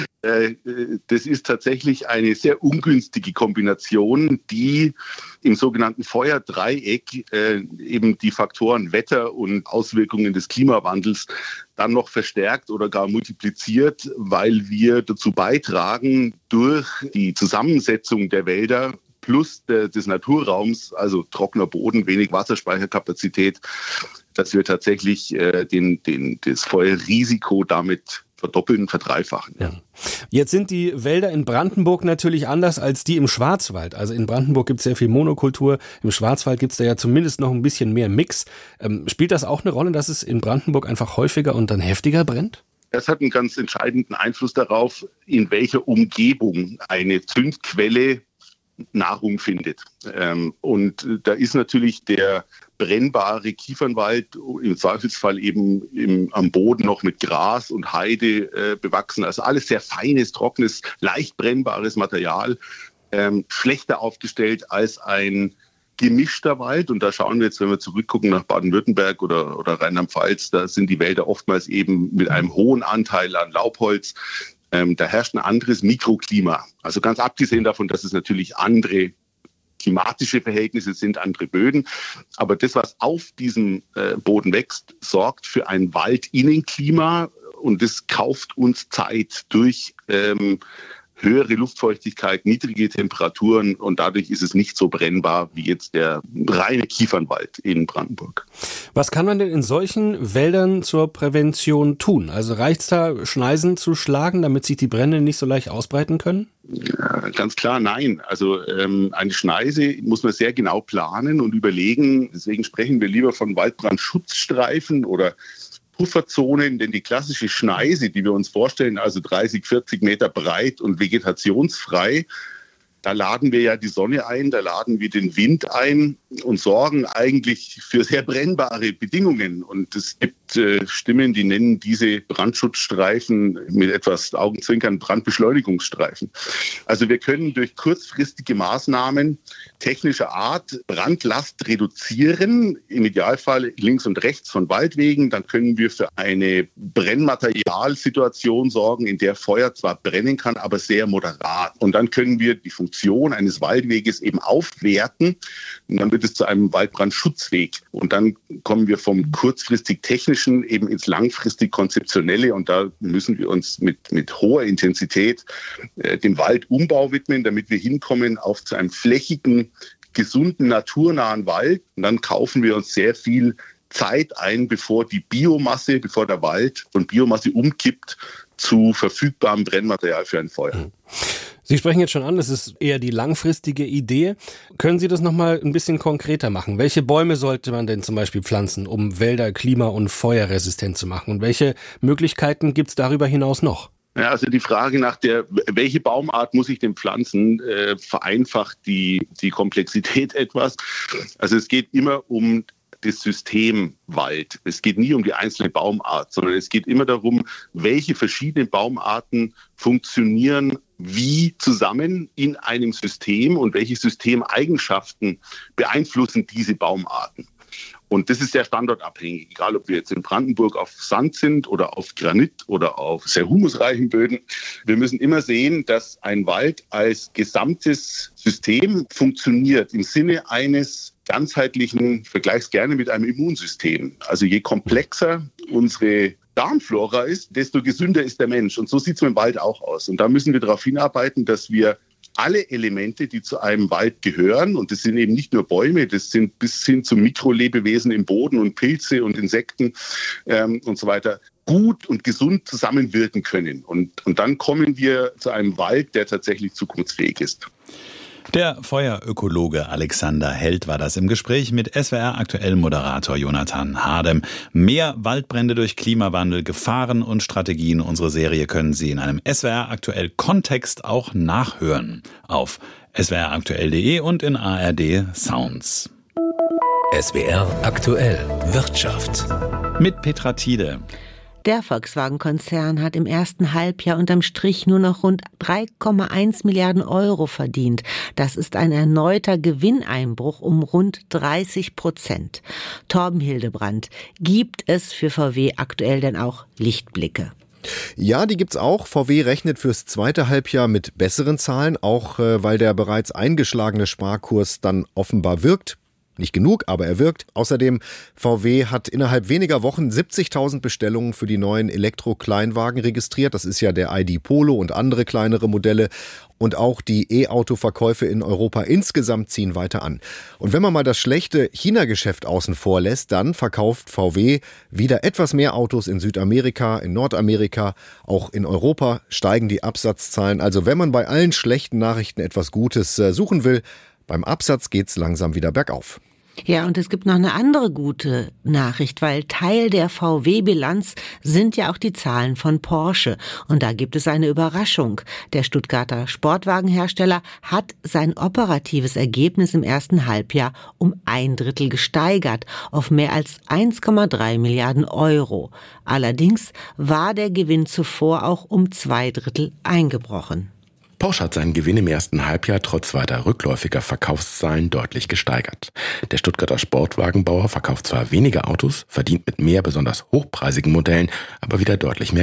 das ist tatsächlich eine sehr ungünstige Kombination, die im sogenannten Feuerdreieck eben die Faktoren Wetter und Auswirkungen des Klimawandels dann noch verstärkt oder gar multipliziert, weil wir dazu beitragen, durch die Zusammensetzung der Wälder plus des Naturraums, also trockener Boden, wenig Wasserspeicherkapazität, dass wir tatsächlich das Feuerrisiko damit verdoppeln, verdreifachen. Ja. Jetzt sind die Wälder in Brandenburg natürlich anders als die im Schwarzwald. Also in Brandenburg gibt es sehr viel Monokultur, im Schwarzwald gibt es da ja zumindest noch ein bisschen mehr Mix. Spielt das auch eine Rolle, dass es in Brandenburg einfach häufiger und dann heftiger brennt? Das hat einen ganz entscheidenden Einfluss darauf, in welcher Umgebung eine Zündquelle Nahrung findet. Und da ist natürlich der brennbare Kiefernwald im Zweifelsfall eben am Boden noch mit Gras und Heide bewachsen. Also alles sehr feines, trockenes, leicht brennbares Material, schlechter aufgestellt als ein gemischter Wald. Und da schauen wir jetzt, wenn wir zurückgucken nach Baden-Württemberg oder Rheinland-Pfalz, da sind die Wälder oftmals eben mit einem hohen Anteil an Laubholz. Da herrscht ein anderes Mikroklima. Also ganz abgesehen davon, dass es natürlich andere klimatische Verhältnisse sind, andere Böden. Aber das, was auf diesem Boden wächst, sorgt für ein Waldinnenklima und das kauft uns Zeit durch höhere Luftfeuchtigkeit, niedrige Temperaturen und dadurch ist es nicht so brennbar wie jetzt der reine Kiefernwald in Brandenburg. Was kann man denn in solchen Wäldern zur Prävention tun? Also reicht es da, Schneisen zu schlagen, damit sich die Brände nicht so leicht ausbreiten können? Ja, ganz klar nein. Also eine Schneise muss man sehr genau planen und überlegen. Deswegen sprechen wir lieber von Waldbrandschutzstreifen oder Pufferzonen, denn die klassische Schneise, die wir uns vorstellen, also 30, 40 Meter breit und vegetationsfrei, da laden wir ja die Sonne ein, da laden wir den Wind ein und sorgen eigentlich für sehr brennbare Bedingungen. Und es gibt Stimmen, die nennen diese Brandschutzstreifen mit etwas Augenzwinkern Brandbeschleunigungsstreifen. Also wir können durch kurzfristige Maßnahmen technischer Art Brandlast reduzieren, im Idealfall links und rechts von Waldwegen. Dann können wir für eine Brennmaterialsituation sorgen, in der Feuer zwar brennen kann, aber sehr moderat. Und dann können wir die Funktion eines Waldweges eben aufwerten und dann wird es zu einem Waldbrandschutzweg. Und dann kommen wir vom kurzfristig technischen eben ins langfristig konzeptionelle und da müssen wir uns mit hoher Intensität dem Waldumbau widmen, damit wir hinkommen zu einem flächigen, gesunden, naturnahen Wald. Und dann kaufen wir uns sehr viel Zeit ein, bevor der Wald von Biomasse umkippt zu verfügbarem Brennmaterial für ein Feuer. Sie sprechen jetzt schon an, das ist eher die langfristige Idee. Können Sie das nochmal ein bisschen konkreter machen? Welche Bäume sollte man denn zum Beispiel pflanzen, um Wälder klima- und feuerresistent zu machen? Und welche Möglichkeiten gibt es darüber hinaus noch? Ja, also die Frage nach welche Baumart muss ich denn pflanzen, vereinfacht die Komplexität etwas. Also es geht immer um das System Wald. Es geht nie um die einzelne Baumart, sondern es geht immer darum, welche verschiedenen Baumarten funktionieren wie zusammen in einem System und welche Systemeigenschaften beeinflussen diese Baumarten. Und das ist sehr standortabhängig, egal ob wir jetzt in Brandenburg auf Sand sind oder auf Granit oder auf sehr humusreichen Böden. Wir müssen immer sehen, dass ein Wald als gesamtes System funktioniert im Sinne eines ganzheitlichen, vergleichs gerne mit einem Immunsystem. Also je komplexer unsere Darmflora ist, desto gesünder ist der Mensch. Und so sieht es mit dem Wald auch aus. Und da müssen wir darauf hinarbeiten, dass wir alle Elemente, die zu einem Wald gehören, und das sind eben nicht nur Bäume, das sind bis hin zu Mikrolebewesen im Boden und Pilze und Insekten und so weiter, gut und gesund zusammenwirken können. Und dann kommen wir zu einem Wald, der tatsächlich zukunftsfähig ist. Der Feuerökologe Alexander Held war das im Gespräch mit SWR-Aktuell-Moderator Jonathan Hardem. Mehr Waldbrände durch Klimawandel, Gefahren und Strategien. Unsere Serie können Sie in einem SWR-Aktuell-Kontext auch nachhören. Auf swraktuell.de und in ARD Sounds. SWR Aktuell Wirtschaft. Mit Petra Tiede. Der Volkswagen-Konzern hat im ersten Halbjahr unterm Strich nur noch rund 3,1 Milliarden Euro verdient. Das ist ein erneuter Gewinneinbruch um rund 30%. Torben Hildebrandt, gibt es für VW aktuell denn auch Lichtblicke? Ja, die gibt's auch. VW rechnet fürs zweite Halbjahr mit besseren Zahlen, auch weil der bereits eingeschlagene Sparkurs dann offenbar wirkt. Nicht genug, aber er wirkt. Außerdem, VW hat innerhalb weniger Wochen 70.000 Bestellungen für die neuen Elektro-Kleinwagen registriert. Das ist ja der ID Polo und andere kleinere Modelle. Und auch die E-Auto-Verkäufe in Europa insgesamt ziehen weiter an. Und wenn man mal das schlechte China-Geschäft außen vor lässt, dann verkauft VW wieder etwas mehr Autos in Südamerika, in Nordamerika. Auch in Europa steigen die Absatzzahlen. Also wenn man bei allen schlechten Nachrichten etwas Gutes suchen will, beim Absatz geht's langsam wieder bergauf. Ja, und es gibt noch eine andere gute Nachricht, weil Teil der VW-Bilanz sind ja auch die Zahlen von Porsche. Und da gibt es eine Überraschung. Der Stuttgarter Sportwagenhersteller hat sein operatives Ergebnis im ersten Halbjahr um 1/3 gesteigert, auf mehr als 1,3 Milliarden Euro. Allerdings war der Gewinn zuvor auch um 2/3 eingebrochen. Porsche hat seinen Gewinn im ersten Halbjahr trotz weiter rückläufiger Verkaufszahlen deutlich gesteigert. Der Stuttgarter Sportwagenbauer verkauft zwar weniger Autos, verdient mit mehr besonders hochpreisigen Modellen aber wieder deutlich mehr Geld.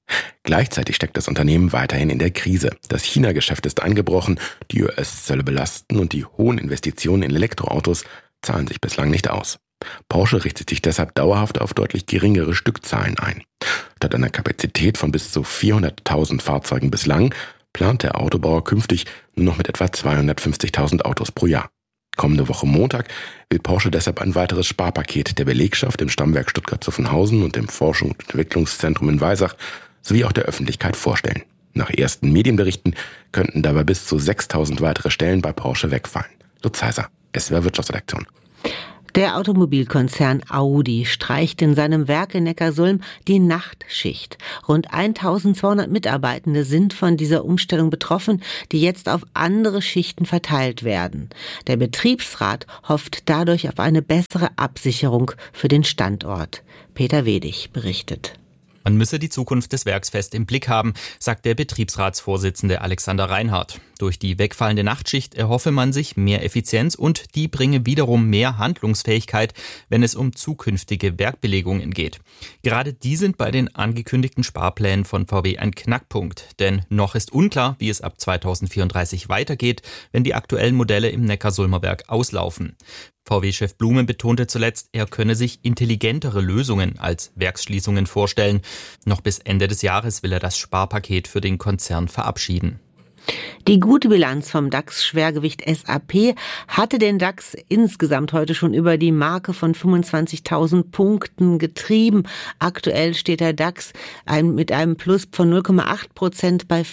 Gleichzeitig steckt das Unternehmen weiterhin in der Krise. Das China-Geschäft ist eingebrochen, die US-Zölle belasten und die hohen Investitionen in Elektroautos zahlen sich bislang nicht aus. Porsche richtet sich deshalb dauerhaft auf deutlich geringere Stückzahlen ein. Statt einer Kapazität von bis zu 400.000 Fahrzeugen bislang plant der Autobauer künftig nur noch mit etwa 250.000 Autos pro Jahr. Kommende Woche Montag will Porsche deshalb ein weiteres Sparpaket der Belegschaft im Stammwerk Stuttgart-Zuffenhausen und dem Forschungs- und Entwicklungszentrum in Weisach sowie auch der Öffentlichkeit vorstellen. Nach ersten Medienberichten könnten dabei bis zu 6.000 weitere Stellen bei Porsche wegfallen. Lutz Heiser, SWR Wirtschaftsredaktion. Der Automobilkonzern Audi streicht in seinem Werk in Neckarsulm die Nachtschicht. Rund 1.200 Mitarbeitende sind von dieser Umstellung betroffen, die jetzt auf andere Schichten verteilt werden. Der Betriebsrat hofft dadurch auf eine bessere Absicherung für den Standort. Peter Wedig berichtet. Man müsse die Zukunft des Werks fest im Blick haben, sagt der Betriebsratsvorsitzende Alexander Reinhardt. Durch die wegfallende Nachtschicht erhoffe man sich mehr Effizienz und die bringe wiederum mehr Handlungsfähigkeit, wenn es um zukünftige Werkbelegungen geht. Gerade die sind bei den angekündigten Sparplänen von VW ein Knackpunkt, denn noch ist unklar, wie es ab 2034 weitergeht, wenn die aktuellen Modelle im Neckarsulmer Werk auslaufen. VW-Chef Blume betonte zuletzt, er könne sich intelligentere Lösungen als Werksschließungen vorstellen. Noch bis Ende des Jahres will er das Sparpaket für den Konzern verabschieden. Die gute Bilanz vom DAX-Schwergewicht SAP hatte den DAX insgesamt heute schon über die Marke von 25.000 Punkten getrieben. Aktuell steht der DAX mit einem Plus von 0,8% bei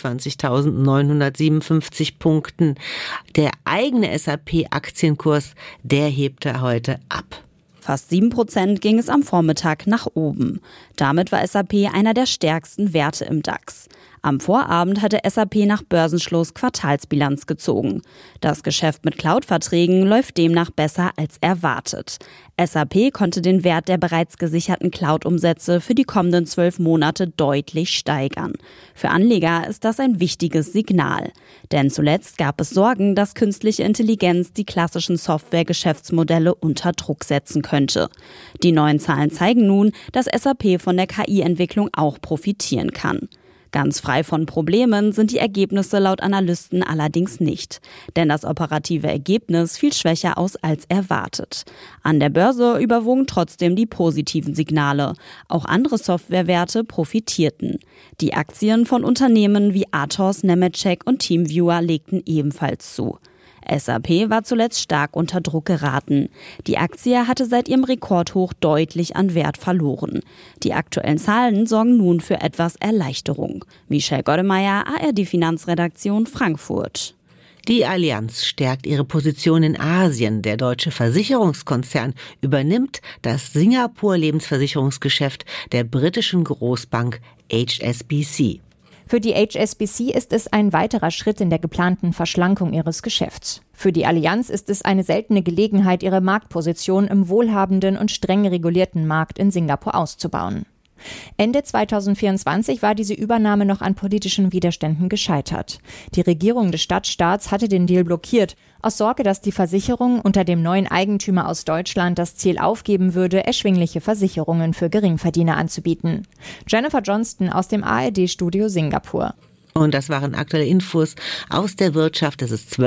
24.957 Punkten. Der eigene SAP-Aktienkurs, der hebte heute ab. Fast 7% ging es am Vormittag nach oben. Damit war SAP einer der stärksten Werte im DAX. Am Vorabend hatte SAP nach Börsenschluss Quartalsbilanz gezogen. Das Geschäft mit Cloud-Verträgen läuft demnach besser als erwartet. SAP konnte den Wert der bereits gesicherten Cloud-Umsätze für die kommenden 12 Monate deutlich steigern. Für Anleger ist das ein wichtiges Signal. Denn zuletzt gab es Sorgen, dass künstliche Intelligenz die klassischen Software-Geschäftsmodelle unter Druck setzen könnte. Die neuen Zahlen zeigen nun, dass SAP von der KI-Entwicklung auch profitieren kann. Ganz frei von Problemen sind die Ergebnisse laut Analysten allerdings nicht. Denn das operative Ergebnis fiel schwächer aus als erwartet. An der Börse überwogen trotzdem die positiven Signale. Auch andere Softwarewerte profitierten. Die Aktien von Unternehmen wie Athos, Nemetschek und TeamViewer legten ebenfalls zu. SAP war zuletzt stark unter Druck geraten. Die Aktie hatte seit ihrem Rekordhoch deutlich an Wert verloren. Die aktuellen Zahlen sorgen nun für etwas Erleichterung. Michelle Goddemeyer, ARD Finanzredaktion Frankfurt. Die Allianz stärkt ihre Position in Asien. Der deutsche Versicherungskonzern übernimmt das Singapur-Lebensversicherungsgeschäft der britischen Großbank HSBC. Für die HSBC ist es ein weiterer Schritt in der geplanten Verschlankung ihres Geschäfts. Für die Allianz ist es eine seltene Gelegenheit, ihre Marktposition im wohlhabenden und streng regulierten Markt in Singapur auszubauen. Ende 2024 war diese Übernahme noch an politischen Widerständen gescheitert. Die Regierung des Stadtstaats hatte den Deal blockiert, aus Sorge, dass die Versicherung unter dem neuen Eigentümer aus Deutschland das Ziel aufgeben würde, erschwingliche Versicherungen für Geringverdiener anzubieten. Jennifer Johnston aus dem ARD-Studio Singapur. Und das waren aktuelle Infos aus der Wirtschaft. Es ist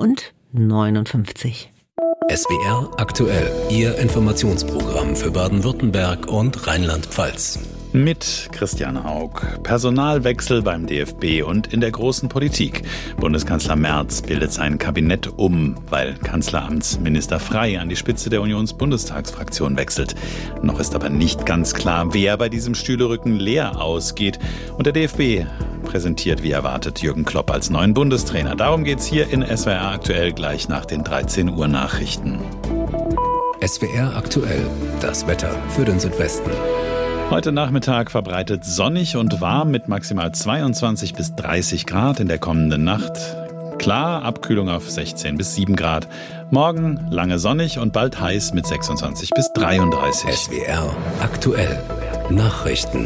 12:59 Uhr. SWR aktuell, Ihr Informationsprogramm für Baden-Württemberg und Rheinland-Pfalz. Mit Christian Haug. Personalwechsel beim DFB und in der großen Politik. Bundeskanzler Merz bildet sein Kabinett um, weil Kanzleramtsminister Frey an die Spitze der Unionsbundestagsfraktion wechselt. Noch ist aber nicht ganz klar, wer bei diesem Stühlerücken leer ausgeht. Und der DFB präsentiert wie erwartet Jürgen Klopp als neuen Bundestrainer. Darum geht's hier in SWR aktuell gleich nach den 13 Uhr Nachrichten. SWR aktuell, das Wetter für den Südwesten. Heute Nachmittag verbreitet sonnig und warm mit maximal 22 bis 30 Grad in der kommenden Nacht. Klar, Abkühlung auf 16 bis 7 Grad. Morgen lange sonnig und bald heiß mit 26 bis 33. SWR aktuell, Nachrichten.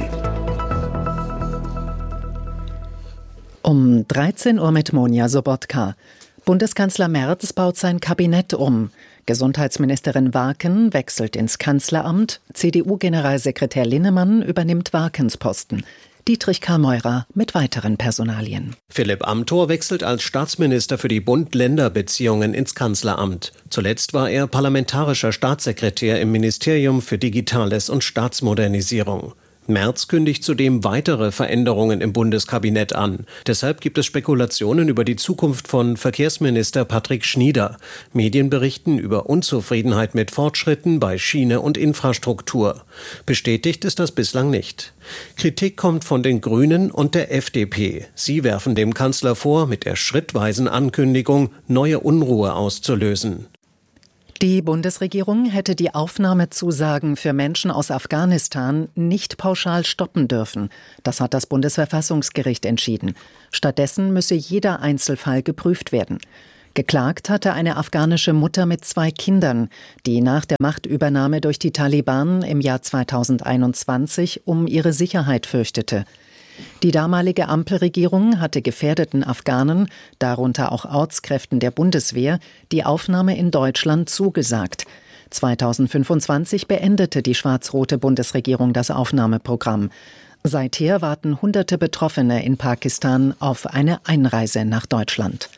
Um 13 Uhr mit Monja Sobotka. Bundeskanzler Merz baut sein Kabinett um. Gesundheitsministerin Warken wechselt ins Kanzleramt. CDU-Generalsekretär Linnemann übernimmt Warkens Posten. Dietrich Karl Meurer mit weiteren Personalien. Philipp Amthor wechselt als Staatsminister für die Bund-Länder-Beziehungen ins Kanzleramt. Zuletzt war er parlamentarischer Staatssekretär im Ministerium für Digitales und Staatsmodernisierung. Merz kündigt zudem weitere Veränderungen im Bundeskabinett an. Deshalb gibt es Spekulationen über die Zukunft von Verkehrsminister Patrick Schnieder. Medien berichten über Unzufriedenheit mit Fortschritten bei Schiene und Infrastruktur. Bestätigt ist das bislang nicht. Kritik kommt von den Grünen und der FDP. Sie werfen dem Kanzler vor, mit der schrittweisen Ankündigung neue Unruhe auszulösen. Die Bundesregierung hätte die Aufnahmezusagen für Menschen aus Afghanistan nicht pauschal stoppen dürfen. Das hat das Bundesverfassungsgericht entschieden. Stattdessen müsse jeder Einzelfall geprüft werden. Geklagt hatte eine afghanische Mutter mit 2 Kindern, die nach der Machtübernahme durch die Taliban im Jahr 2021 um ihre Sicherheit fürchtete. Die damalige Ampelregierung hatte gefährdeten Afghanen, darunter auch Ortskräften der Bundeswehr, die Aufnahme in Deutschland zugesagt. 2025 beendete die schwarz-rote Bundesregierung das Aufnahmeprogramm. Seither warten hunderte Betroffene in Pakistan auf eine Einreise nach Deutschland.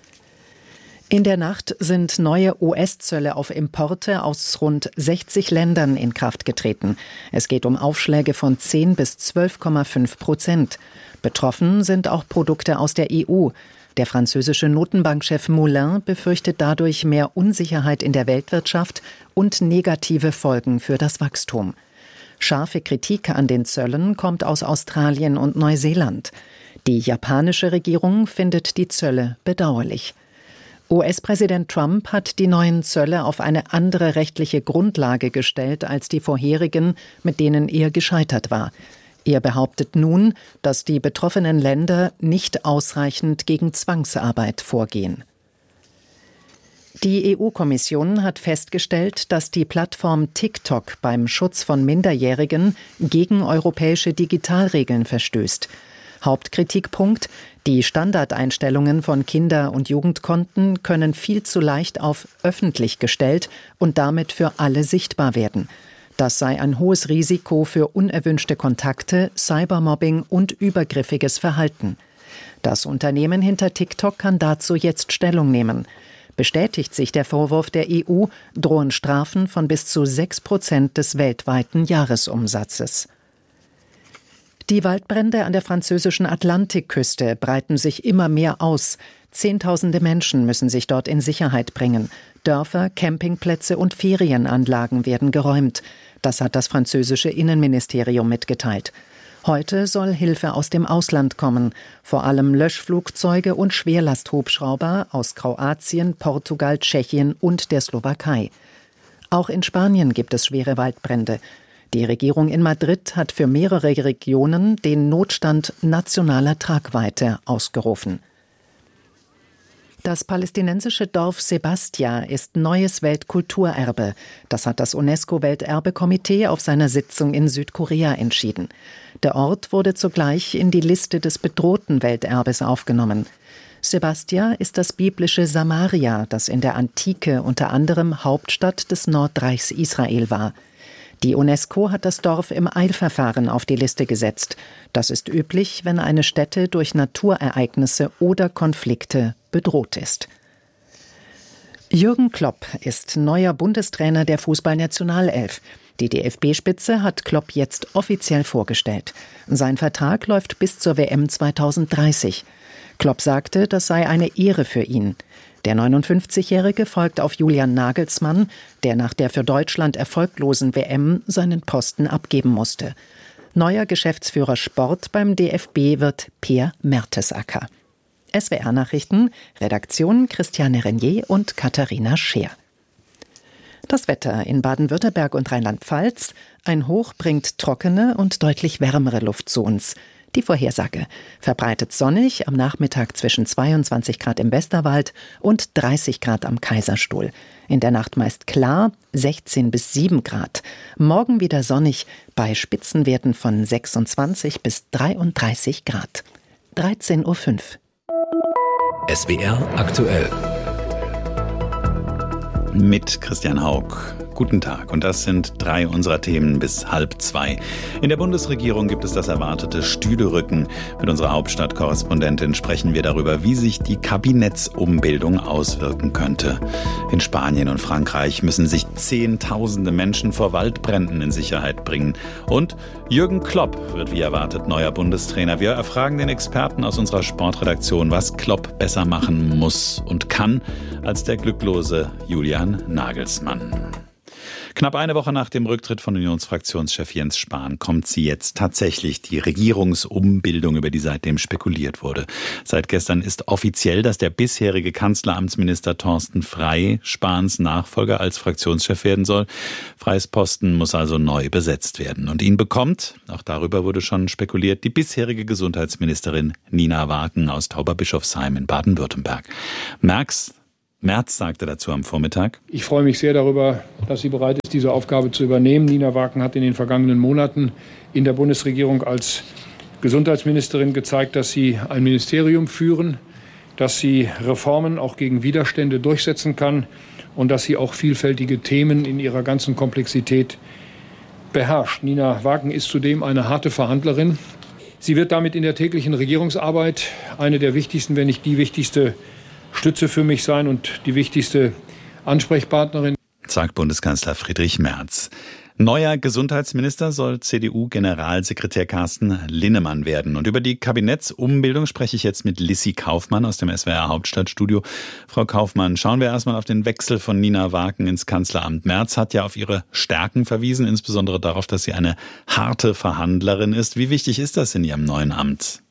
In der Nacht sind neue US-Zölle auf Importe aus rund 60 Ländern in Kraft getreten. Es geht um Aufschläge von 10 bis 12,5%. Betroffen sind auch Produkte aus der EU. Der französische Notenbankchef Moulin befürchtet dadurch mehr Unsicherheit in der Weltwirtschaft und negative Folgen für das Wachstum. Scharfe Kritik an den Zöllen kommt aus Australien und Neuseeland. Die japanische Regierung findet die Zölle bedauerlich. US-Präsident Trump hat die neuen Zölle auf eine andere rechtliche Grundlage gestellt als die vorherigen, mit denen er gescheitert war. Er behauptet nun, dass die betroffenen Länder nicht ausreichend gegen Zwangsarbeit vorgehen. Die EU-Kommission hat festgestellt, dass die Plattform TikTok beim Schutz von Minderjährigen gegen europäische Digitalregeln verstößt. Hauptkritikpunkt: Die Standardeinstellungen von Kinder- und Jugendkonten können viel zu leicht auf öffentlich gestellt und damit für alle sichtbar werden. Das sei ein hohes Risiko für unerwünschte Kontakte, Cybermobbing und übergriffiges Verhalten. Das Unternehmen hinter TikTok kann dazu jetzt Stellung nehmen. Bestätigt sich der Vorwurf der EU, drohen Strafen von bis zu 6% des weltweiten Jahresumsatzes. Die Waldbrände an der französischen Atlantikküste breiten sich immer mehr aus. Zehntausende Menschen müssen sich dort in Sicherheit bringen. Dörfer, Campingplätze und Ferienanlagen werden geräumt. Das hat das französische Innenministerium mitgeteilt. Heute soll Hilfe aus dem Ausland kommen, vor allem Löschflugzeuge und Schwerlasthubschrauber aus Kroatien, Portugal, Tschechien und der Slowakei. Auch in Spanien gibt es schwere Waldbrände. Die Regierung in Madrid hat für mehrere Regionen den Notstand nationaler Tragweite ausgerufen. Das palästinensische Dorf Sebastia ist neues Weltkulturerbe. Das hat das UNESCO-Welterbekomitee auf seiner Sitzung in Südkorea entschieden. Der Ort wurde zugleich in die Liste des bedrohten Welterbes aufgenommen. Sebastia ist das biblische Samaria, das in der Antike unter anderem Hauptstadt des Nordreichs Israel war. Die UNESCO hat das Dorf im Eilverfahren auf die Liste gesetzt. Das ist üblich, wenn eine Stätte durch Naturereignisse oder Konflikte bedroht ist. Jürgen Klopp ist neuer Bundestrainer der Fußballnationalelf. Die DFB-Spitze hat Klopp jetzt offiziell vorgestellt. Sein Vertrag läuft bis zur WM 2030. Klopp sagte, das sei eine Ehre für ihn. Der 59-Jährige folgt auf Julian Nagelsmann, der nach der für Deutschland erfolglosen WM seinen Posten abgeben musste. Neuer Geschäftsführer Sport beim DFB wird Peer Mertesacker. SWR-Nachrichten, Redaktion Christiane Renier und Katharina Scheer. Das Wetter in Baden-Württemberg und Rheinland-Pfalz. Ein Hoch bringt trockene und deutlich wärmere Luft zu uns. Die Vorhersage: verbreitet sonnig, am Nachmittag zwischen 22 Grad im Westerwald und 30 Grad am Kaiserstuhl. In der Nacht meist klar, 16 bis 7 Grad. Morgen wieder sonnig, bei Spitzenwerten von 26 bis 33 Grad. 13:05 Uhr. SWR aktuell. Mit Christian Haug. Guten Tag und das sind 3 unserer Themen bis 1:30. In der Bundesregierung gibt es das erwartete Stühlerücken. Mit unserer Hauptstadtkorrespondentin sprechen wir darüber, wie sich die Kabinettsumbildung auswirken könnte. In Spanien und Frankreich müssen sich Zehntausende Menschen vor Waldbränden in Sicherheit bringen. Und Jürgen Klopp wird wie erwartet neuer Bundestrainer. Wir erfragen den Experten aus unserer Sportredaktion, was Klopp besser machen muss und kann als der glücklose Julian Nagelsmann. Knapp eine Woche nach dem Rücktritt von Unionsfraktionschef Jens Spahn kommt sie jetzt tatsächlich, die Regierungsumbildung, über die seitdem spekuliert wurde. Seit gestern ist offiziell, dass der bisherige Kanzleramtsminister Thorsten Frey Spahns Nachfolger als Fraktionschef werden soll. Freys Posten muss also neu besetzt werden. Und ihn bekommt, auch darüber wurde schon spekuliert, die bisherige Gesundheitsministerin Nina Waken aus Tauberbischofsheim in Baden-Württemberg. Merz sagte dazu am Vormittag: Ich freue mich sehr darüber, dass sie bereit ist, diese Aufgabe zu übernehmen. Nina Waken hat in den vergangenen Monaten in der Bundesregierung als Gesundheitsministerin gezeigt, dass sie ein Ministerium führen, dass sie Reformen auch gegen Widerstände durchsetzen kann und dass sie auch vielfältige Themen in ihrer ganzen Komplexität beherrscht. Nina Waken ist zudem eine harte Verhandlerin. Sie wird damit in der täglichen Regierungsarbeit eine der wichtigsten, wenn nicht die wichtigste Stütze für mich sein und die wichtigste Ansprechpartnerin, sagt Bundeskanzler Friedrich Merz. Neuer Gesundheitsminister soll CDU-Generalsekretär Carsten Linnemann werden. Und über die Kabinettsumbildung spreche ich jetzt mit Lissi Kaufmann aus dem SWR Hauptstadtstudio. Frau Kaufmann, schauen wir erstmal auf den Wechsel von Nina Waken ins Kanzleramt. Merz hat ja auf ihre Stärken verwiesen, insbesondere darauf, dass sie eine harte Verhandlerin ist. Wie wichtig ist das in ihrem neuen Amt?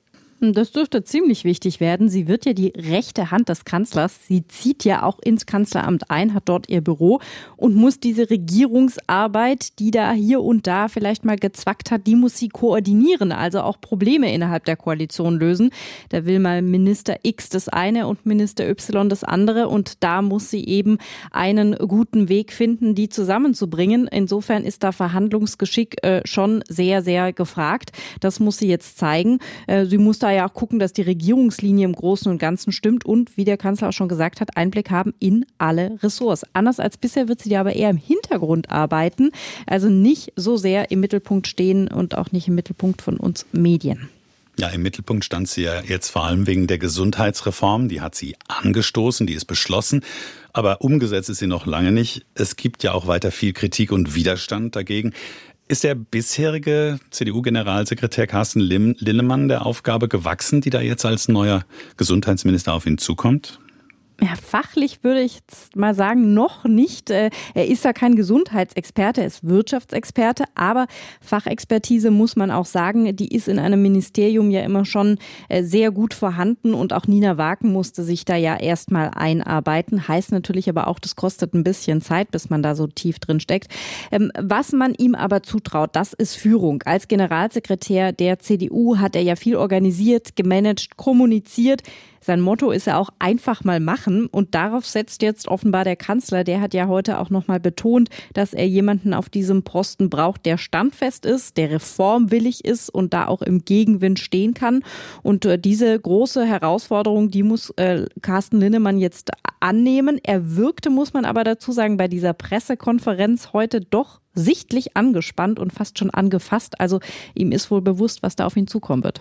Das dürfte ziemlich wichtig werden. Sie wird ja die rechte Hand des Kanzlers. Sie zieht ja auch ins Kanzleramt ein, hat dort ihr Büro und muss diese Regierungsarbeit, die da hier und da vielleicht mal gezwackt hat, die muss sie koordinieren, also auch Probleme innerhalb der Koalition lösen. Da will mal Minister X das eine und Minister Y das andere und da muss sie eben einen guten Weg finden, die zusammenzubringen. Insofern ist da Verhandlungsgeschick schon sehr, sehr gefragt. Das muss sie jetzt zeigen. Sie muss da ja auch gucken, dass die Regierungslinie im Großen und Ganzen stimmt und, wie der Kanzler auch schon gesagt hat, Einblick haben in alle Ressorts. Anders als bisher wird sie da aber eher im Hintergrund arbeiten, also nicht so sehr im Mittelpunkt stehen und auch nicht im Mittelpunkt von uns Medien. Ja, im Mittelpunkt stand sie ja jetzt vor allem wegen der Gesundheitsreform. Die hat sie angestoßen, die ist beschlossen, aber umgesetzt ist sie noch lange nicht. Es gibt ja auch weiter viel Kritik und Widerstand dagegen. Ist der bisherige CDU-Generalsekretär Carsten Linnemann der Aufgabe gewachsen, die da jetzt als neuer Gesundheitsminister auf ihn zukommt? Ja, fachlich würde ich jetzt mal sagen, noch nicht. Er ist ja kein Gesundheitsexperte, er ist Wirtschaftsexperte, aber Fachexpertise muss man auch sagen, die ist in einem Ministerium ja immer schon sehr gut vorhanden und auch Nina Waken musste sich da ja erstmal einarbeiten. Heißt natürlich aber auch, das kostet ein bisschen Zeit, bis man da so tief drin steckt. Was man ihm aber zutraut, das ist Führung. Als Generalsekretär der CDU hat er ja viel organisiert, gemanagt, kommuniziert. Sein Motto ist ja auch einfach mal machen und darauf setzt jetzt offenbar der Kanzler. Der hat ja heute auch nochmal betont, dass er jemanden auf diesem Posten braucht, der standfest ist, der reformwillig ist und da auch im Gegenwind stehen kann. Und diese große Herausforderung, die muss Carsten Linnemann jetzt annehmen. Er wirkte, muss man aber dazu sagen, bei dieser Pressekonferenz heute doch sichtlich angespannt und fast schon angefasst. Also ihm ist wohl bewusst, was da auf ihn zukommen wird.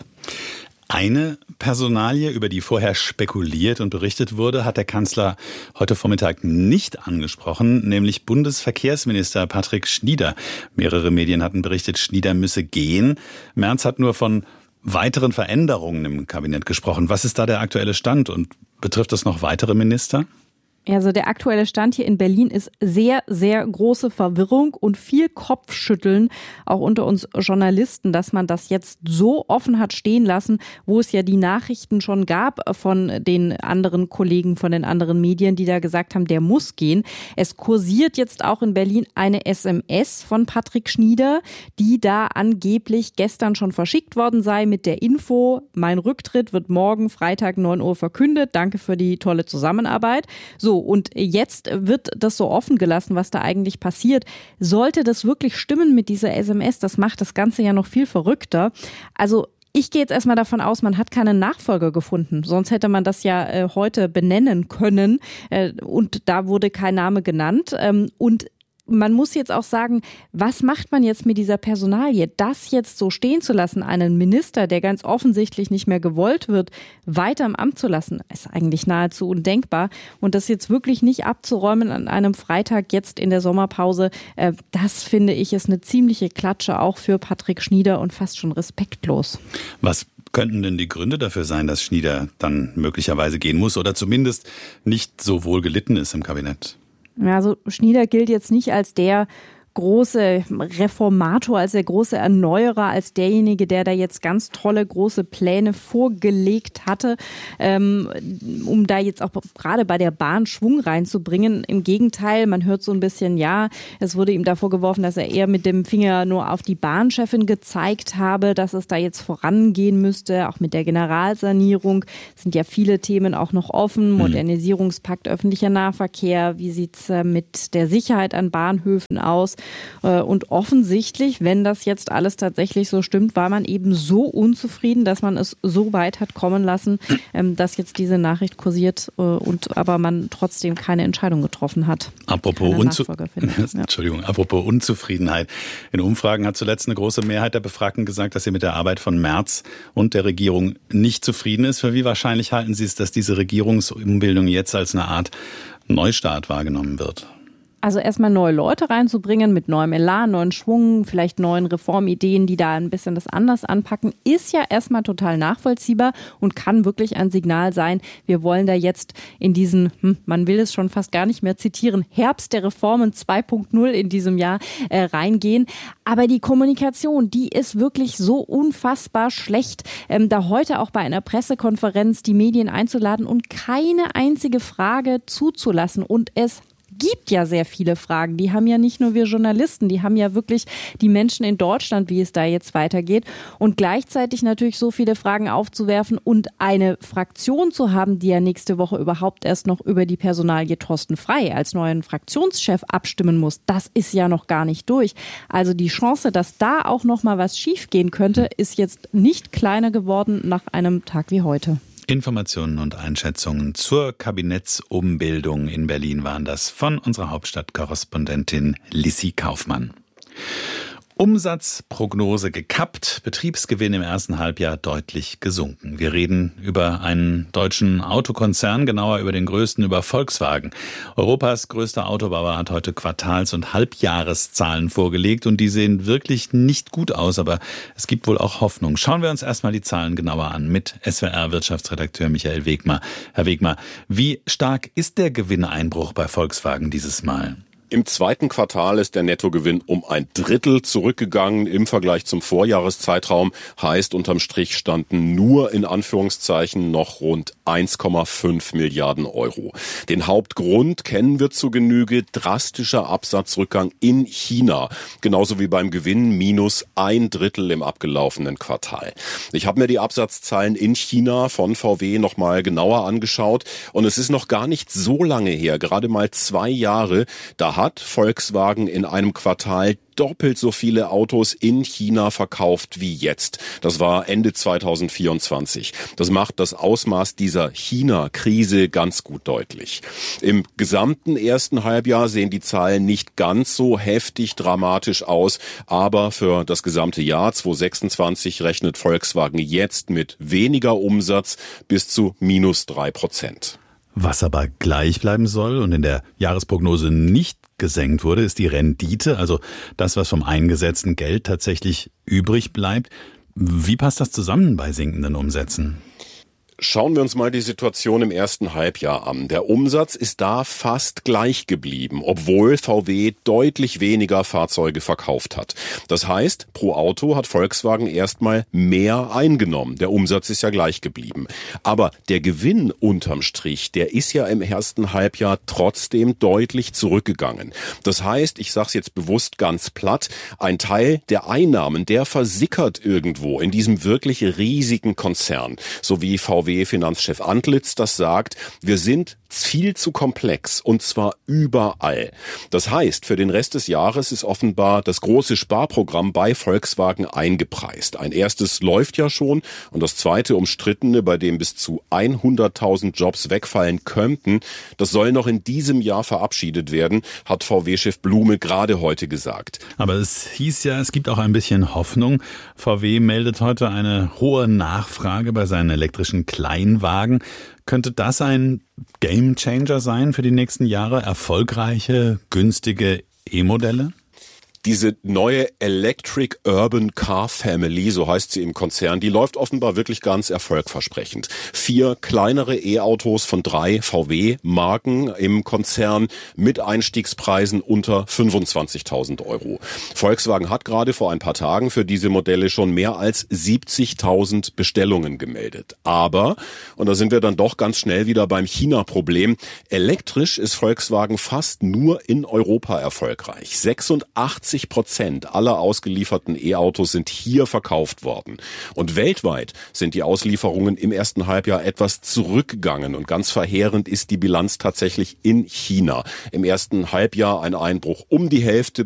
Eine Personalie, über die vorher spekuliert und berichtet wurde, hat der Kanzler heute Vormittag nicht angesprochen, nämlich Bundesverkehrsminister Patrick Schnieder. Mehrere Medien hatten berichtet, Schnieder müsse gehen. Merz hat nur von weiteren Veränderungen im Kabinett gesprochen. Was ist da der aktuelle Stand und betrifft das noch weitere Minister? Also der aktuelle Stand hier in Berlin ist sehr, sehr große Verwirrung und viel Kopfschütteln, auch unter uns Journalisten, dass man das jetzt so offen hat stehen lassen, wo es ja die Nachrichten schon gab von den anderen Kollegen, von den anderen Medien, die da gesagt haben, der muss gehen. Es kursiert jetzt auch in Berlin eine SMS von Patrick Schnieder, die da angeblich gestern schon verschickt worden sei mit der Info, mein Rücktritt wird morgen Freitag 9 Uhr verkündet. Danke für die tolle Zusammenarbeit. So, und jetzt wird das so offen gelassen, was da eigentlich passiert. Sollte das wirklich stimmen mit dieser SMS, das macht das Ganze ja noch viel verrückter. Also ich gehe jetzt erstmal davon aus, man hat keinen Nachfolger gefunden. Sonst hätte man das ja heute benennen können. Und da wurde kein Name genannt. Und man muss jetzt auch sagen, was macht man jetzt mit dieser Personalie? Das jetzt so stehen zu lassen, einen Minister, der ganz offensichtlich nicht mehr gewollt wird, weiter im Amt zu lassen, ist eigentlich nahezu undenkbar. Und das jetzt wirklich nicht abzuräumen an einem Freitag jetzt in der Sommerpause, das finde ich ist eine ziemliche Klatsche auch für Patrick Schnieder und fast schon respektlos. Was könnten denn die Gründe dafür sein, dass Schnieder dann möglicherweise gehen muss oder zumindest nicht so wohl gelitten ist im Kabinett? Also Schnieder gilt jetzt nicht als der große Reformator, als der große Erneuerer, als derjenige, der da jetzt ganz tolle große Pläne vorgelegt hatte, um da jetzt auch gerade bei der Bahn Schwung reinzubringen. Im Gegenteil, man hört so ein bisschen, ja, es wurde ihm da vorgeworfen, dass er eher mit dem Finger nur auf die Bahnchefin gezeigt habe, dass es da jetzt vorangehen müsste, auch mit der Generalsanierung. Es sind ja viele Themen auch noch offen, Modernisierungspakt öffentlicher Nahverkehr, wie sieht's mit der Sicherheit an Bahnhöfen aus? Und offensichtlich, wenn das jetzt alles tatsächlich so stimmt, war man eben so unzufrieden, dass man es so weit hat kommen lassen, dass jetzt diese Nachricht kursiert und aber man trotzdem keine Entscheidung getroffen hat. Apropos Unzufriedenheit. In Umfragen hat zuletzt eine große Mehrheit der Befragten gesagt, dass sie mit der Arbeit von Merz und der Regierung nicht zufrieden ist. Für wie wahrscheinlich halten Sie es, dass diese Regierungsumbildung jetzt als eine Art Neustart wahrgenommen wird? Also erstmal neue Leute reinzubringen mit neuem Elan, neuen Schwung, vielleicht neuen Reformideen, die da ein bisschen das anders anpacken, ist ja erstmal total nachvollziehbar und kann wirklich ein Signal sein. Wir wollen da jetzt in diesen, man will es schon fast gar nicht mehr zitieren, Herbst der Reformen 2.0 in diesem Jahr reingehen. Aber die Kommunikation, die ist wirklich so unfassbar schlecht. Da heute auch bei einer Pressekonferenz die Medien einzuladen und keine einzige Frage zuzulassen und es gibt ja sehr viele Fragen. Die haben ja nicht nur wir Journalisten, die haben ja wirklich die Menschen in Deutschland, wie es da jetzt weitergeht. Und gleichzeitig natürlich so viele Fragen aufzuwerfen und eine Fraktion zu haben, die ja nächste Woche überhaupt erst noch über die Personalie Thorsten Frey als neuen Fraktionschef abstimmen muss, das ist ja noch gar nicht durch. Also die Chance, dass da auch noch mal was schiefgehen könnte, ist jetzt nicht kleiner geworden nach einem Tag wie heute. Informationen und Einschätzungen zur Kabinettsumbildung in Berlin waren das von unserer Hauptstadtkorrespondentin Lissi Kaufmann. Umsatzprognose gekappt, Betriebsgewinn im ersten Halbjahr deutlich gesunken. Wir reden über einen deutschen Autokonzern, genauer über den größten, über Volkswagen. Europas größter Autobauer hat heute Quartals- und Halbjahreszahlen vorgelegt und die sehen wirklich nicht gut aus, aber es gibt wohl auch Hoffnung. Schauen wir uns erstmal die Zahlen genauer an mit SWR-Wirtschaftsredakteur Michael Wegmar. Herr Wegmar, wie stark ist der Gewinneinbruch bei Volkswagen dieses Mal? Im zweiten Quartal ist der Nettogewinn um 1/3 zurückgegangen im Vergleich zum Vorjahreszeitraum. Heißt, unterm Strich standen nur in Anführungszeichen noch rund 1,5 Milliarden Euro. Den Hauptgrund kennen wir zu Genüge: drastischer Absatzrückgang in China. Genauso wie beim Gewinn minus 1/3 im abgelaufenen Quartal. Ich habe mir die Absatzzahlen in China von VW nochmal genauer angeschaut und es ist noch gar nicht so lange her, gerade mal 2 Jahre, da hat Volkswagen in einem Quartal doppelt so viele Autos in China verkauft wie jetzt. Das war Ende 2024. Das macht das Ausmaß dieser China-Krise ganz gut deutlich. Im gesamten ersten Halbjahr sehen die Zahlen nicht ganz so heftig dramatisch aus, aber für das gesamte Jahr 2026 rechnet Volkswagen jetzt mit weniger Umsatz bis zu minus 3%. Was aber gleich bleiben soll und in der Jahresprognose nicht gesenkt wurde, ist die Rendite, also das, was vom eingesetzten Geld tatsächlich übrig bleibt. Wie passt das zusammen bei sinkenden Umsätzen? Schauen wir uns mal die Situation im ersten Halbjahr an. Der Umsatz ist da fast gleich geblieben, obwohl VW deutlich weniger Fahrzeuge verkauft hat. Das heißt, pro Auto hat Volkswagen erstmal mehr eingenommen. Der Umsatz ist ja gleich geblieben. Aber der Gewinn unterm Strich, der ist ja im ersten Halbjahr trotzdem deutlich zurückgegangen. Das heißt, ich sage es jetzt bewusst ganz platt, ein Teil der Einnahmen, der versickert irgendwo in diesem wirklich riesigen Konzern, so wie VW VW-Finanzchef Antlitz das sagt, wir sind viel zu komplex und zwar überall. Das heißt, für den Rest des Jahres ist offenbar das große Sparprogramm bei Volkswagen eingepreist. Ein erstes läuft ja schon und das zweite umstrittene, bei dem bis zu 100.000 Jobs wegfallen könnten, das soll noch in diesem Jahr verabschiedet werden, hat VW-Chef Blume gerade heute gesagt. Aber es hieß ja, es gibt auch ein bisschen Hoffnung. VW meldet heute eine hohe Nachfrage bei seinen elektrischen Kleinwagen. Könnte das ein Gamechanger sein für die nächsten Jahre? Erfolgreiche, günstige E-Modelle? Diese neue Electric Urban Car Family, so heißt sie im Konzern, die läuft offenbar wirklich ganz erfolgversprechend. 4 kleinere E-Autos von 3 VW-Marken im Konzern mit Einstiegspreisen unter 25.000 €. Volkswagen hat gerade vor ein paar Tagen für diese Modelle schon mehr als 70.000 Bestellungen gemeldet. Aber, und da sind wir dann doch ganz schnell wieder beim China-Problem, elektrisch ist Volkswagen fast nur in Europa erfolgreich. 86% aller ausgelieferten E-Autos sind hier verkauft worden. Und weltweit sind die Auslieferungen im ersten Halbjahr etwas zurückgegangen. Und ganz verheerend ist die Bilanz tatsächlich in China. Im ersten Halbjahr ein Einbruch um die Hälfte